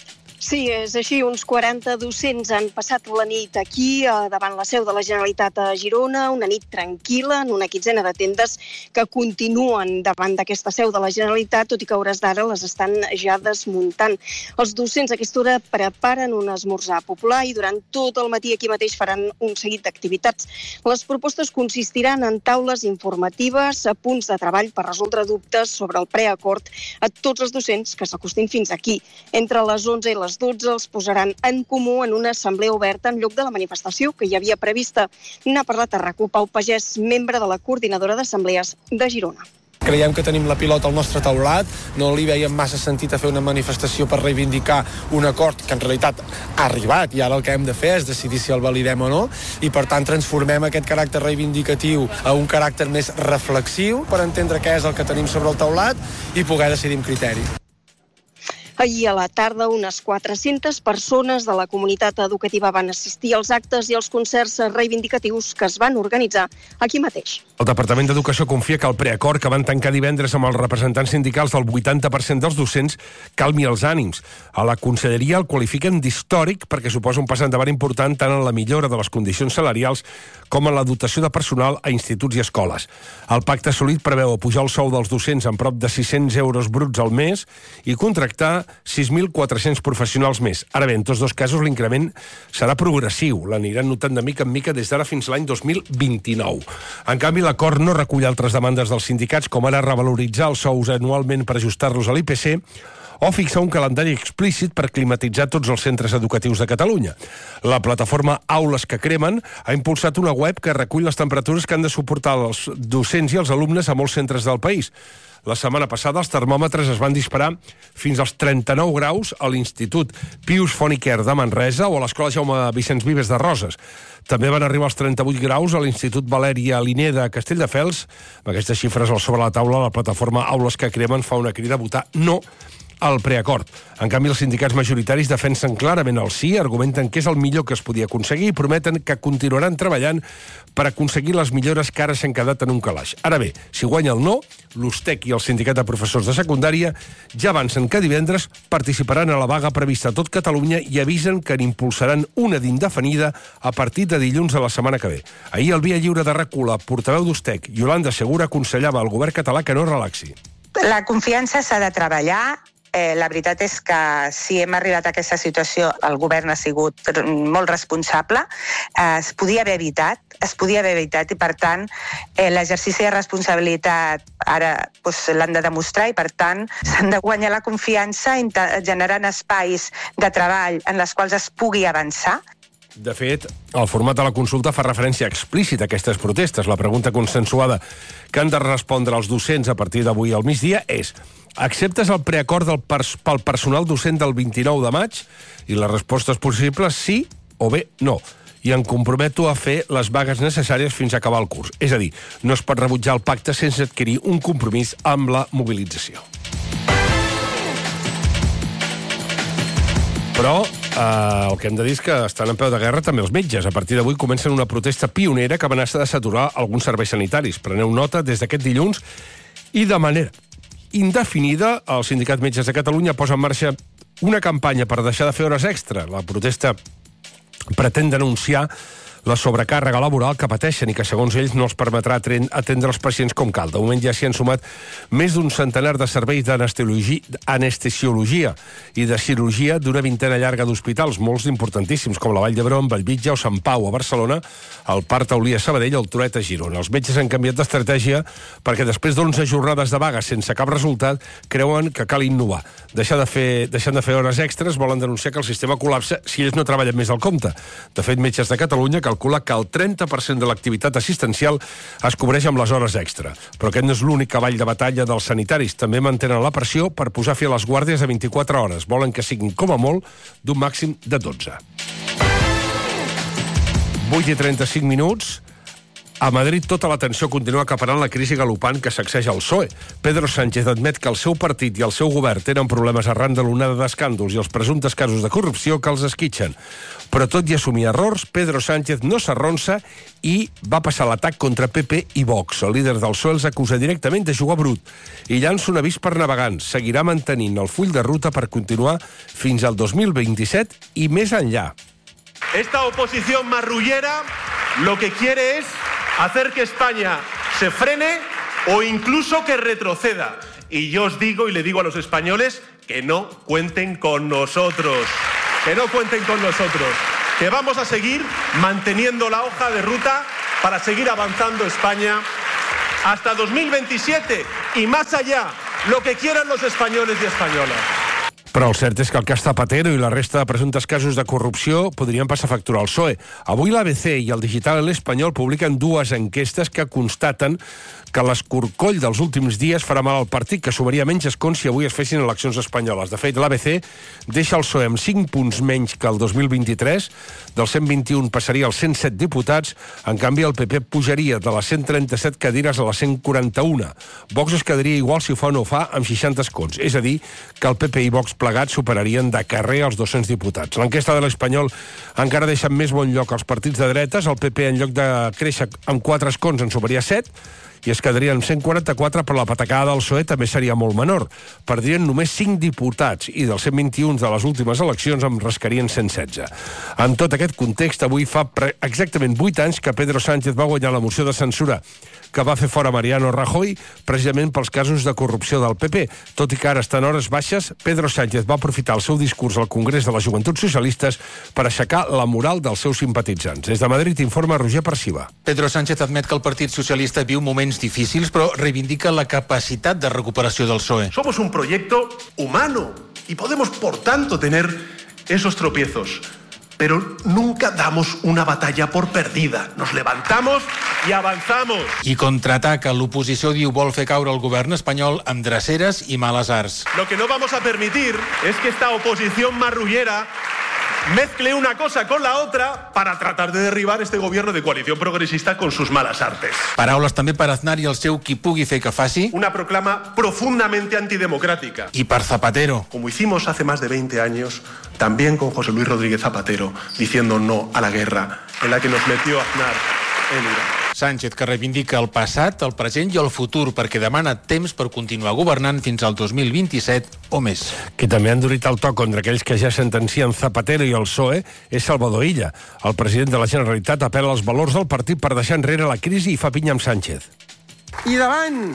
Sí, és així. Uns quaranta docents han passat la nit aquí, davant la seu de la Generalitat a Girona, una nit tranquil·la, en una quinzena de tendes que continuen davant d'aquesta seu de la Generalitat, tot i que a hores d'ara les estan ja desmuntant. Els docents a aquesta hora preparen un esmorzar popular i durant tot el matí aquí mateix faran un seguit d'activitats. Les propostes consistiran en taules informatives, a punts de treball per resoldre dubtes sobre el preacord a tots els docents que s'acostin fins aquí. Entre les onze i les dotze els posaran en comú en una assemblea oberta en lloc de la manifestació que hi havia prevista. N'ha parlat a RAC u Pau Pagès, membre de la coordinadora d'assemblees de Girona. Creiem que tenim la pilota al nostre taulat, no li veiem massa sentit a fer una manifestació per reivindicar un acord que en realitat ha arribat i ara el que hem de fer és decidir si el validem o no i per tant transformem aquest caràcter reivindicatiu a un caràcter més reflexiu per entendre què és el que tenim sobre el taulat i poder decidir amb criteri. Ahir a la tarda, unes quatre-centes persones de la comunitat educativa van assistir als actes i als concerts reivindicatius que es van organitzar aquí mateix. El Departament d'Educació confia que el preacord que van tancar divendres amb els representants sindicals del vuitanta per cent dels docents calmi els ànims. A la Conselleria el qualifiquen d'històric perquè suposa un pas endavant important tant en la millora de les condicions salarials com en la dotació de personal a instituts i escoles. El pacte assolit preveu pujar el sou dels docents en prop de sis-cents euros bruts al mes i contractar sis mil quatre-cents professionals més. Ara bé, en tots dos casos l'increment serà progressiu. L'aniran notant de mica en mica des d'ara fins l'any dos mil vint-i-nou. En canvi, l'acord no recull altres demandes dels sindicats, com ara revaloritzar els sous anualment per ajustar-los a l'I P C o fixar un calendari explícit per climatitzar tots els centres educatius de Catalunya. La plataforma Aules que Cremen ha impulsat una web que recull les temperatures que han de suportar els docents i els alumnes a molts centres del país. La setmana passada els termòmetres es van disparar fins als trenta-nou graus a l'Institut Pius Foniquer de Manresa o a l'Escola Jaume Vicenç Vives de Roses. També van arribar als trenta-vuit graus a l'Institut Valèria Linné de Castelldefels. Amb aquestes xifres al sobre la taula, la plataforma Aules que Cremen fa una crida a votar no al preacord. En canvi, els sindicats majoritaris defensen clarament el sí, argumenten que és el millor que es podia aconseguir i prometen que continuaran treballant per aconseguir les millores que ara s'han quedat en un calaix. Ara bé, si guanya el no, l'U S T E C i el Sindicat de Professors de Secundària ja avancen que divendres participaran a la vaga prevista a tot Catalunya i avisen que n'impulsaran una d'indefinida a partir de dilluns de la setmana que ve. Ahir al Via Lliure de RAC u, la portaveu d'U S T E C, Yolanda Segura, aconsellava al govern català que no relaxi. La confiança s'ha de treballar. Eh, la veritat és que si hem arribat a aquesta situació, el govern ha sigut molt responsable. Eh, es podia haver evitat, es podia haver evitat i, per tant, eh, l'exercici de responsabilitat ara doncs, l'han de demostrar i, per tant, s'han de guanyar la confiança generant espais de treball en les quals es pugui avançar. De fet, el format de la consulta fa referència explícita a aquestes protestes. La pregunta consensuada que han de respondre els docents a partir d'avui al migdia és: acceptes el preacord del pers- pel personal docent del vint-i-nou de maig? I la resposta és possible sí o bé no. I em comprometo a fer les vagues necessàries fins a acabar el curs. És a dir, no es pot rebutjar el pacte sense adquirir un compromís amb la mobilització. Però eh, el que hem de dir és que estan en peu de guerra també els metges. A partir d'avui comencen una protesta pionera que amenaça de saturar alguns serveis sanitaris. Preneu nota, des d'aquest dilluns i de manera indefinida, el Sindicat Metges de Catalunya posa en marxa una campanya per deixar de fer hores extra. La protesta pretén denunciar la sobrecàrrega laboral que pateixen i que, segons ells, no els permetrà atendre els pacients com cal. De moment ja s'hi han sumat més d'un centenar de serveis d'anestesiologia i de cirurgia d'una vintena llarga d'hospitals, molts importantíssims, com la Vall d'Hebron, Bellvitge o Sant Pau a Barcelona, el Parc Taulí a Sabadell o el Trueta a Girona. Els metges han canviat d'estratègia perquè després d'onze jornades de vaga sense cap resultat creuen que cal innovar. Deixar de fer, deixant de fer hores extres, volen denunciar que el sistema col·lapsa si ells no treballen més al compte. De fet, Metges de Catalunya, que calcula que el trenta per cent de l'activitat assistencial es cobreix amb les hores extra. Però aquest no és l'únic cavall de batalla dels sanitaris. També mantenen la pressió per posar fi a les guàrdies de vint-i-quatre hores. Volen que siguin, com a molt, d'un màxim de dotze. vuit i trenta-cinc minuts. A Madrid tota la tensió continua acaparant la crisi galopant que sacseja el P S O E. Pedro Sánchez admet que el seu partit i el seu govern tenen problemes arran de l'onada d'escàndols i els presumptes casos de corrupció que els esquitxen. Però tot i assumir errors, Pedro Sánchez no s'arronsa i va passar l'atac contra P P i Vox. El líder del P S O E els acusa directament de jugar brut i llança un avís per navegants. Seguirà mantenint el full de ruta per continuar fins al dos mil vint-i-set i més enllà. Esta oposición marrullera lo que quiere es hacer que España se frene o incluso que retroceda. Y yo os digo y le digo a los españoles que no cuenten con nosotros, que no cuenten con nosotros, que vamos a seguir manteniendo la hoja de ruta para seguir avanzando España hasta dos mil veintisiete y más allá, lo que quieran los españoles y españolas. Però el cert és que el cas Zapatero i la resta de presumptes casos de corrupció podrien passar factura al P S O E. Avui l'A B C i el digital El Espanyol publiquen dues enquestes que constaten que l'escorcoll dels últims dies farà mal al partit, que sumaria menys escons si avui es fessin eleccions espanyoles. De fet, l'A B C deixa el P S O E amb cinc punts menys que el dos mil vint-i-tres, dels cent vint-i-un passaria als cent set diputats, en canvi el P P pujaria de les cent trenta-set cadires a les cent quaranta-una. Vox es quedaria igual si ho fa o no ho fa amb seixanta escons, és a dir, que el P P i Vox plegats superarien de carrer els dos-cents diputats. L'enquesta de l'Espanyol encara deixa en més bon lloc els partits de dretes. El P P, en lloc de créixer amb quatre escons, en sumaria set, i es quedarien cent quaranta-quatre, però la patacada del P S O E també seria molt menor. Perdrien només cinc diputats i dels cent vint-i-un de les últimes eleccions en rascarien cent setze. En tot aquest context, avui fa exactament vuit anys que Pedro Sánchez va guanyar la moció de censura que va fer fora Mariano Rajoy precisament pels casos de corrupció del P P. Tot i que ara estan hores baixes, Pedro Sánchez va aprofitar el seu discurs al Congrés de les Joventuts Socialistes per aixecar la moral dels seus simpatitzants. Des de Madrid informa Roger Perciba. Pedro Sánchez admet que el Partit Socialista viu moments difícils, però reivindica la capacitat de recuperació del P S O E. Somos un proyecto humano y podemos, por tanto, tener esos tropiezos. Pero nunca damos una batalla por perdida. Nos levantamos y avanzamos. I contraataca. L'oposició diu vol fer caure el govern espanyol amb dreceres i males arts. Lo que no vamos a permitir es que esta oposición marrullera mezcle una cosa con la otra para tratar de derribar este gobierno de coalición progresista con sus malas artes. Paraules també per Aznar i el seu qui pugui fer que faci. Una proclama profundamente antidemocrática. I per Zapatero. Como hicimos hace más de veinte años, también con José Luis Rodríguez Zapatero, diciendo no a la guerra en la que nos metió Aznar en Irak. Sánchez, que reivindica el passat, el present i el futur, perquè demana temps per continuar governant fins al dos mil vint-i-set o més. Qui també ha endurit el to contra aquells que ja sentencien Zapatero i el P S O E és Salvador Illa. El president de la Generalitat apel·la als valors del partit per deixar enrere la crisi i fa pinya amb Sánchez. I davant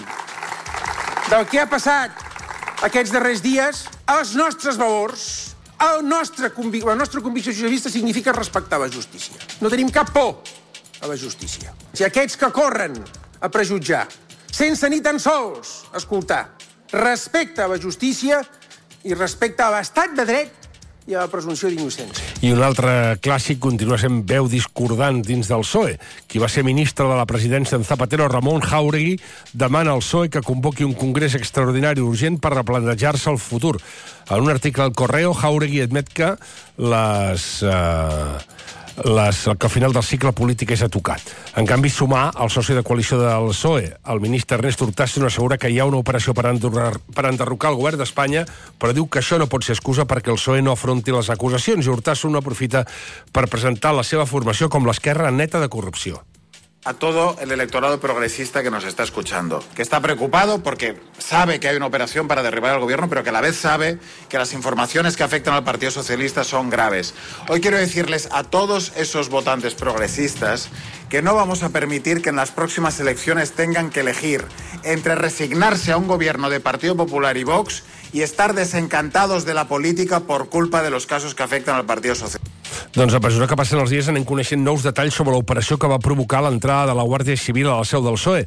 del que ha passat aquests darrers dies, els nostres valors, el nostre convic- la nostra convicció socialista significa respectar la justícia. No tenim cap por a la justícia. Si aquests que corren a prejutjar, sense ni tan sols escoltar, respecte a la justícia i respecte a l'estat de dret i a la presumpció d'innocència. I un altre clàssic continua sent veu discordant dins del P S O E. Qui va ser ministre de la presidència en Zapatero, Ramon Jáuregui, demana al P S O E que convoqui un congrés extraordinari urgent per replantejar-se el futur. En un article al Correo, Jáuregui admet que les... Eh... Les, que al final del cicle polític és a tocar. En canvi, sumar el soci de coalició del P S O E, el ministre Ernest Urtasun, assegura que hi ha una operació per, enderrocar, per enderrocar el govern d'Espanya, però diu que això no pot ser excusa perquè el P S O E no afronti les acusacions, i Urtasun aprofita per presentar la seva formació com l'esquerra neta de corrupció. A todo el electorado progresista que nos está escuchando, que está preocupado porque sabe que hay una operación para derribar al gobierno, pero que a la vez sabe que las informaciones que afectan al Partido Socialista son graves. Hoy quiero decirles a todos esos votantes progresistas que no vamos a permitir que en las próximas elecciones tengan que elegir entre resignarse a un gobierno de Partido Popular y Vox y estar desencantados de la política por culpa de los casos que afectan al Partido Socialista. Doncs a mesura que passen els dies anem coneixent nous detalls sobre l'operació que va provocar l'entrada de la Guàrdia Civil a la seu del P S O E.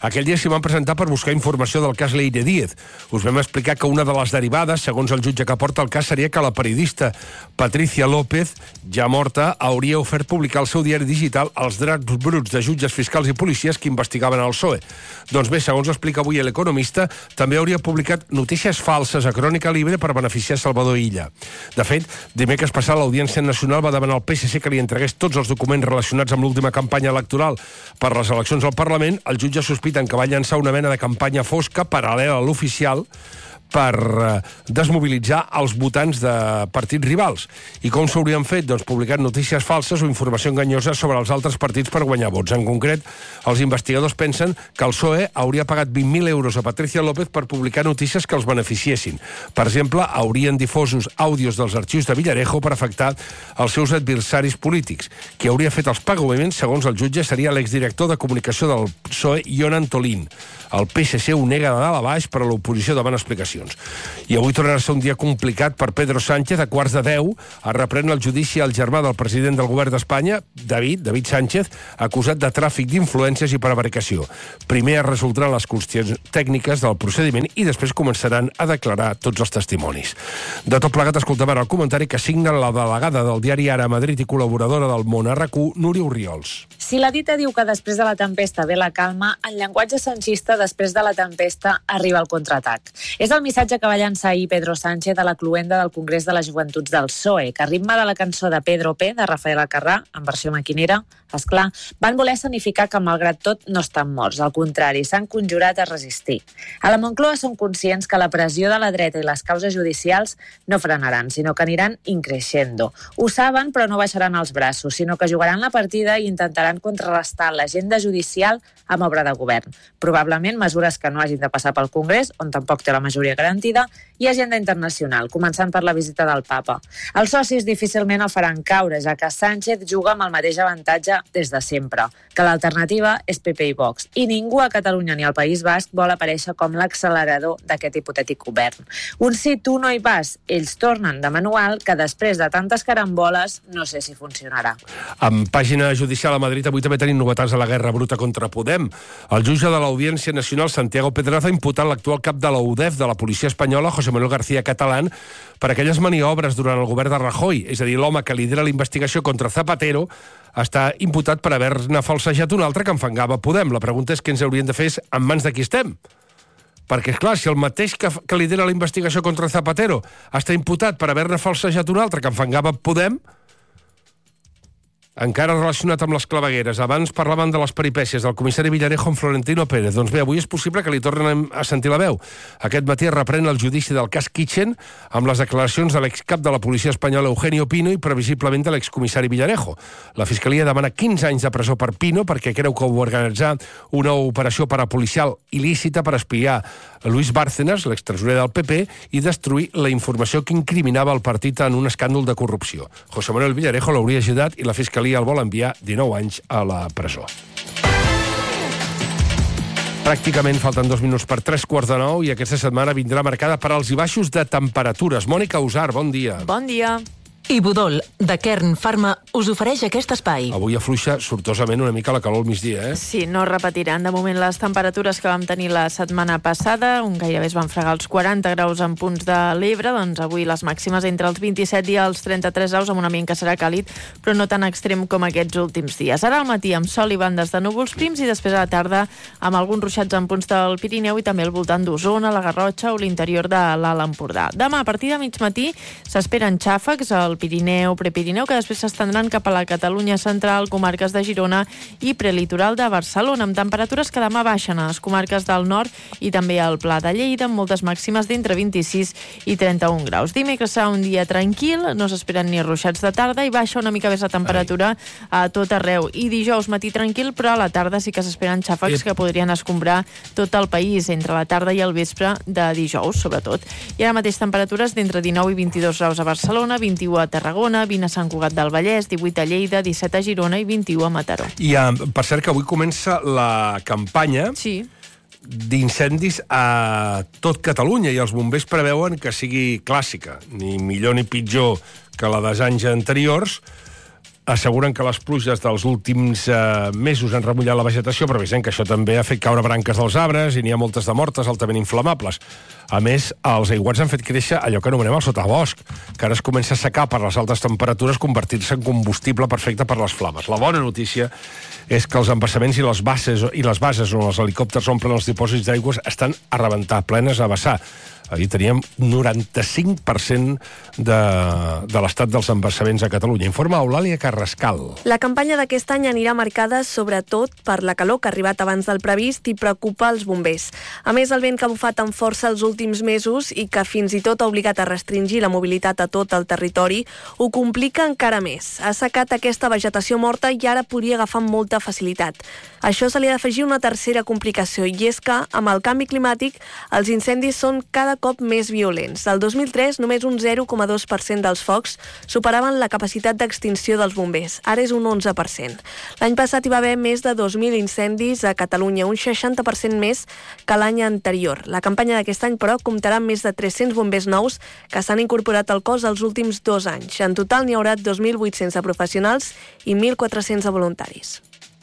Aquell dia s'hi van presentar per buscar informació del cas Leire Díez. Us vam explicar que una de les derivades, segons el jutge que porta el cas, seria que la periodista Patricia López, ja morta, hauria ofert publicar al seu diari digital els drets bruts de jutges, fiscals i policies que investigaven el P S O E. Doncs bé, segons explica avui l'Economista, també hauria publicat notícies falses a Crònica Libre per beneficiar Salvador Illa. De fet, dimecres passat l'Audiència Nacional va demanar al P S C que li entregués tots els documents relacionats amb l'última campanya electoral per les eleccions al Parlament. El jutge sospiten que va llançar una mena de campanya fosca paral·lela a l'oficial per eh, desmobilitzar els votants de partits rivals. I com s'haurien fet? Doncs publicant notícies falses o informació enganyosa sobre els altres partits per guanyar vots. En concret, els investigadors pensen que el P S O E hauria pagat vint mil euros a Patricia López per publicar notícies que els beneficiessin. Per exemple, haurien difosos àudios dels arxius de Villarejo per afectar els seus adversaris polítics. Qui hauria fet els pagaments, segons el jutge, seria l'exdirector de comunicació del P S O E, Ion Antolín. El P S C ho nega de dalt a baix, però l'oposició demana explicacions. I avui tornarà a ser un dia complicat per Pedro Sánchez. A quarts de deu es reprèn el judici al germà del president del govern d'Espanya, David, David Sánchez, acusat de tràfic d'influències i prevaricació. Primer es resoldran les qüestions tècniques del procediment i després començaran a declarar tots els testimonis. De tot plegat, escoltem ara el comentari que signa la delegada del diari Ara a Madrid i col·laboradora del Món a RAC u, Núria Orriols. Si la dita diu que després de la tempesta ve la calma, en llenguatge sanchista, després de la tempesta arriba el contraatac. És el missatge que va llançar ahir Pedro Sánchez a la cluenda del Congrés de les Joventuts del P S O E, que a ritme de la cançó de Pedro P, de Rafael Alcarrà, en versió maquinera, esclar, van voler escenificar que, malgrat tot, no estan morts. Al contrari, s'han conjurat a resistir. A la Moncloa són conscients que la pressió de la dreta i les causes judicials no frenaran, sinó que aniran increixendo. Ho saben, però no baixaran els braços, sinó que jugaran la partida i intentaran contrarrestar l'agenda judicial amb obra de govern. Probablement mesures que no hagin de passar pel Congrés, on tampoc té la majoria garantida, i agenda internacional, començant per la visita del papa. Els socis difícilment el faran caure, ja que Sánchez juga amb el mateix avantatge des de sempre, que l'alternativa és P P i Vox, i ningú a Catalunya ni al País Basc vol aparèixer com l'accelerador d'aquest hipotètic govern. Un sí, tu no hi vas, ells tornen de manual, que després de tantes caramboles no sé si funcionarà. En pàgina judicial a Madrid avui també tenim novetats a la guerra bruta contra Podem. El jutge de l'Audiència Nacional, Santiago Pedraza, ha imputat l'actual cap de la U D E F de la policia espanyola, José Manuel García Catalán, per aquelles maniobres durant el govern de Rajoy. És a dir, l'home que lidera la investigació contra Zapatero està imputat per haver-ne falsejat un altre que enfangava Podem. La pregunta és què ens haurien de fer és en mans de qui estem? Perquè, és clar, si el mateix que, que lidera la investigació contra Zapatero està imputat per haver-ne falsejat un altre que enfangava Podem, encara relacionat amb les clavegueres. Abans parlaven de les peripècies del comissari Villarejo amb Florentino Pérez. Doncs bé, avui és possible que li tornen a sentir la veu. Aquest matí es reprèn el judici del cas Kitchen amb les declaracions de l'excap de la policia espanyola Eugenio Pino i previsiblement de l'excomissari Villarejo. La Fiscalia demana quinze anys de presó per Pino perquè creu que va organitzar una operació parapolicial il·lícita per espiar Luis Bárcenas, l'extresorer del P P, i destruir la informació que incriminava el partit en un escàndol de corrupció. José Manuel Villarejo l'hauria ajudat i la Fiscalia el vol enviar dinou anys a la presó. Pràcticament falten dos minuts per tres quarts de nou i aquesta setmana vindrà marcada per alts i baixos de temperatures. Mònica Usar, bon dia. Bon dia. Ibudol, de Kern Pharma, us ofereix aquest espai. Avui afluixa sortosament una mica la calor al migdia, eh? Sí, no repetiran de moment les temperatures que vam tenir la setmana passada, on gairebé es van fregar els quaranta graus en punts de l'Ebre, doncs avui les màximes entre els vint-i-set i els trenta-tres graus, amb un ambient que serà càlid, però no tan extrem com aquests últims dies. Ara al matí amb sol i bandes de núvols prims i després a la tarda amb alguns ruixats en punts del Pirineu i també al voltant d'Osona, la Garrotxa o l'interior de l'Alt Empordà. Demà, a partir de mig matí, s'esperen xàfecs al Pirineu, Prepirineu, que després s'estendran cap a la Catalunya central, comarques de Girona i prelitoral de Barcelona, amb temperatures que demà baixen a les comarques del nord i també al Pla de Lleida, amb moltes màximes d'entre vint-i-sis i trenta-un graus. Dimecres serà un dia tranquil, no s'esperen ni ruixats de tarda i baixa una mica més la temperatura a tot arreu. I dijous matí tranquil, però a la tarda sí que s'esperen xàfecs que podrien escombrar tot el país entre la tarda i el vespre de dijous, sobretot. I ara mateix temperatures d'entre dinou i vint-i-dos graus a Barcelona, vint-i-u a Tarragona, vint a Sant Cugat del Vallès, divuit a Lleida, disset a Girona i vint-i-u a Mataró. I, per cert, que avui comença la campanya sí. d'incendis a tot Catalunya i els bombers preveuen que sigui clàssica, ni millor ni pitjor que la dels anys anteriors, asseguren que les pluges dels últims eh, mesos han remullat la vegetació, però avisen que això també ha fet caure branques dels arbres i n'hi ha moltes de mortes altament inflamables. A més, els aiguats han fet créixer allò que anomenem el sotabosc, que ara es comença a secar per les altes temperatures, convertir-se en combustible perfecte per les flames. La bona notícia és que els embassaments i les bases, i les bases on els helicòpters omplen els dipòsits d'aigües estan a rebentar, plenes a vessar. Ahir teníem noranta-cinc per cent de, de l'estat dels embassaments a Catalunya. Informa Eulàlia Carrascal. La campanya d'aquest any anirà marcada sobretot per la calor que ha arribat abans del previst i preocupa els bombers. A més, el vent que ha bufat amb força els últims mesos i que fins i tot ha obligat a restringir la mobilitat a tot el territori, ho complica encara més. Ha assecat aquesta vegetació morta i ara podria agafar amb molta facilitat. Això se li ha d'afegir una tercera complicació, i és que, amb el canvi climàtic, els incendis són cada cop més violents. El dos mil tres, només un zero coma dos per cent dels focs superaven la capacitat d'extinció dels bombers. Ara és un onze per cent. L'any passat hi va haver més de dos mil incendis a Catalunya, un seixanta per cent més que l'any anterior. La campanya d'aquest any, però, comptarà amb més de tres-cents bombers nous que s'han incorporat al cos els últims dos anys. En total n'hi haurà dos mil vuit-cents de professionals i mil quatre-cents de voluntaris.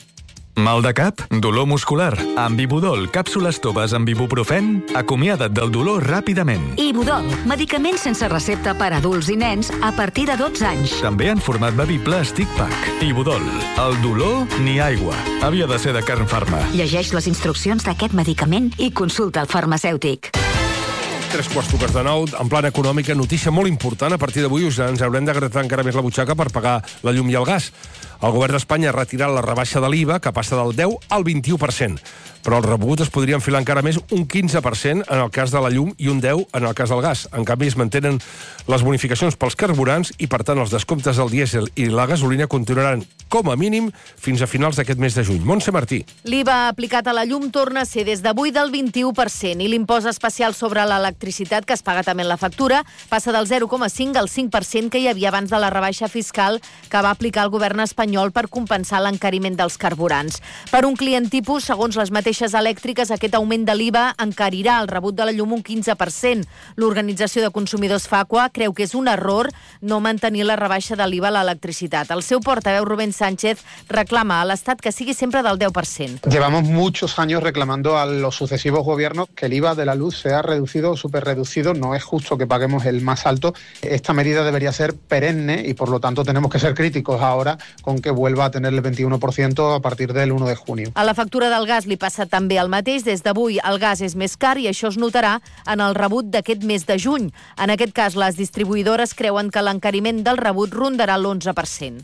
Mal de cap? Dolor muscular? Amb Ibudol, càpsules toves amb ibuprofen? Acomiada't del dolor ràpidament. Ibudol, medicament sense recepta per a adults i nens a partir de dotze anys. També en format bevible Stick Pack. Ibudol, el dolor ni aigua. Havia de ser de Kern Pharma. Llegeix les instruccions d'aquest medicament i consulta el farmacèutic. Tres quarts toques de nou, en plan econòmica, notícia molt important. A partir d'avui us ens haurem de gratar encara més la butxaca per pagar la llum i el gas. El govern d'Espanya ha retirat la rebaixa de l'I V A, que passa del deu al vint-i-u per cent. Però el rebut es podria enfilar encara més, un quinze per cent en el cas de la llum i un deu per cent en el cas del gas. En canvi, es mantenen les bonificacions pels carburants i, per tant, els descomptes del dièsel i la gasolina continuaran, com a mínim, fins a finals d'aquest mes de juny. Montse Martí. L'I V A aplicat a la llum torna a ser des d'avui del vint-i-u per cent i l'impost especial sobre l'electricitat, que es paga també en la factura, passa del zero coma cinc al cinc per cent que hi havia abans de la rebaixa fiscal que va aplicar el govern espanyol per compensar l'encariment dels carburants. Per un client tipus, segons les mateixes elèctriques, aquest augment de l'I V A encarirà el rebut de la llum un quinze per cent. L'Organització de Consumidors Facua creu que és un error no mantenir la rebaixa de l'I V A a l'electricitat. El seu portaveu, Rubén Sánchez, reclama a l'Estat que sigui sempre del deu per cent. Llevamos muchos años reclamando a los sucesivos gobiernos que el I V A de la luz sea reducido o superreducido. No es justo que paguemos el más alto. Esta medida debería ser perenne y, por lo tanto, tenemos que ser críticos ahora con que vuelva a tener el veintiuno por ciento a partir del uno de junio. A la factura del gas li passa també el mateix. Des d'avui el gas és més car i això es notarà en el rebut d'aquest mes de juny. En aquest cas, les distribuïdores creuen que l'encariment del rebut rondarà l'onze per cent.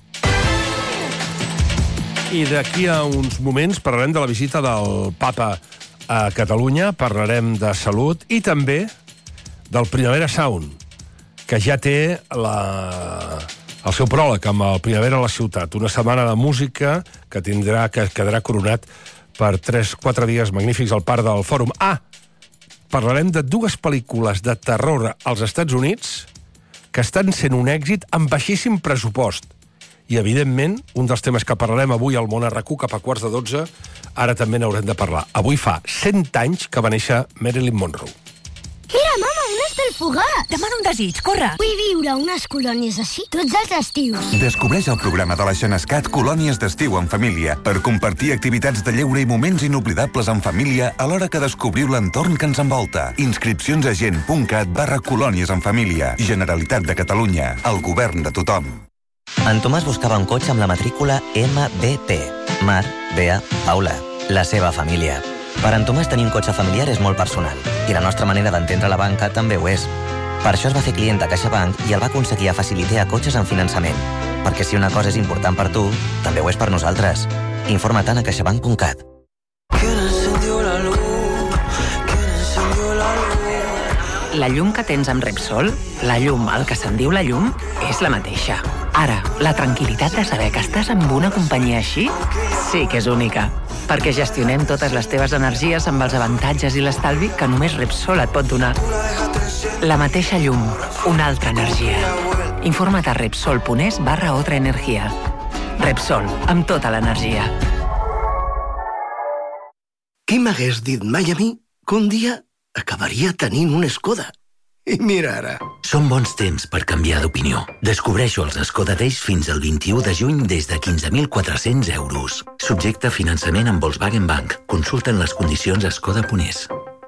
I d'aquí a uns moments parlarem de la visita del papa a Catalunya, parlarem de salut i també del Primavera Sound, que ja té la... el seu pròleg amb el Primavera a la ciutat, una setmana de música que tindrà que quedarà coronat per tres quatre dies magnífics al Parc del Fòrum. Ah, parlarem de dues pel·lícules de terror als Estats Units que estan sent un èxit amb baixíssim pressupost. I, evidentment, un dels temes que parlarem avui al Món R Q cap a quarts de dotze, ara també n'haurem de parlar. Avui fa cent anys que va néixer Marilyn Monroe. Mira, mama, un estelfogat! Demana un desig, corre! Vull viure unes colònies així tots els estius. Descobreix el programa de la Xenescat Colònies d'estiu en família per compartir activitats de lleure i moments inoblidables en família alhora que descobriu l'entorn que ens envolta. Inscripcions a gent.cat barra colònies en família. Generalitat de Catalunya. El govern de tothom. En Tomàs buscava un cotxe amb la matrícula M B P. Mar, Bea, Paula. La seva família. Per en Tomàs tenir un cotxe familiar és molt personal i la nostra manera d'entendre la banca també ho és. Per això es va fer client de CaixaBank i el va aconseguir a facilitar cotxes en finançament. Perquè si una cosa és important per tu, també ho és per nosaltres. Informa-te'n a caixabank punt cat. La llum que tens amb Repsol, la llum, el que se'n diu la llum, és la mateixa. Ara, la tranquil·litat de saber que estàs amb una companyia així sí que és única. Perquè gestionem totes les teves energies amb els avantatges i l'estalvi que només Repsol et pot donar. La mateixa llum, una altra energia. Informa't a repsol punt es barra otra energia. Repsol, amb tota l'energia. Qui m'hagués dit mai a mi que un dia acabaria tenint un Skoda? I mira ara. Són bons temps per canviar d'opinió. Descobreixo els Skoda Days fins al vint-i-u de juny des de quinze mil quatre-cents euros. Subjecte a finançament amb Volkswagen Bank. Consulten les condicions a skoda punt es.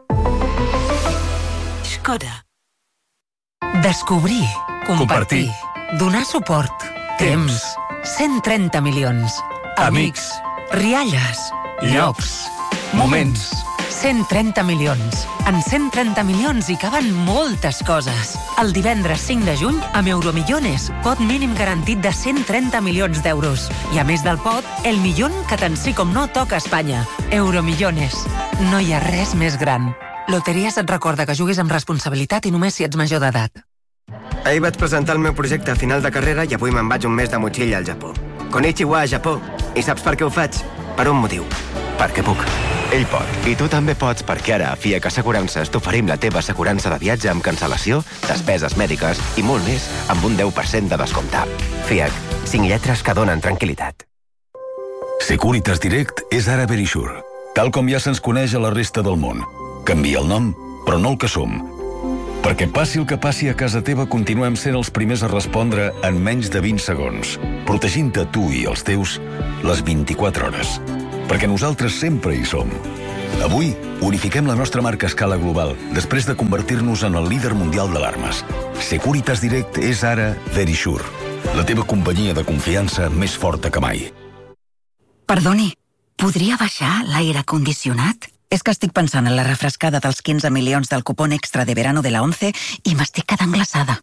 Skoda. Descobrir, compartir, donar suport, temps, cent trenta milions, amics, rialles, llocs, moments. cent trenta milions. En cent trenta milions hi caben moltes coses. El divendres cinc de juny, amb Euromillones, pot mínim garantit de cent trenta milions d'euros. I a més del pot, el millón que tant sí com no toca a Espanya. Euromillones. No hi ha res més gran. Loteries et recorda que juguis amb responsabilitat i només si ets major d'edat. Ahir vaig presentar el meu projecte a final de carrera i avui me'n vaig un mes de motxilla al Japó. Konnichiwa, Japó. I saps per què ho faig? Per un motiu. Perquè puc. Ell pot. I tu també pots, perquè ara a F I A C Assegurances t'oferim la teva assegurança de viatge amb cancel·lació, despeses mèdiques i molt més amb un deu per cent de descompte. F I A C. Cinc lletres que donen tranquil·litat. Securitas Direct és ara Verisure. Tal com ja se'ns coneix a la resta del món. Canvia el nom, però no el que som. Perquè passi el que passi a casa teva, continuem sent els primers a respondre en menys de vint segons, protegint-te tu i els teus les vint-i-quatre hores. Perquè nosaltres sempre hi som. Avui, unifiquem la nostra marca a escala global, després de convertir-nos en el líder mundial d'alarmes. Securitas Direct és ara Verisure, la teva companyia de confiança més forta que mai. Perdoni, podria baixar l'aire condicionat? És que estic pensant en la refrescada dels quinze milions del cupón extra de verano de la ONCE i m'estic quedant glaçada.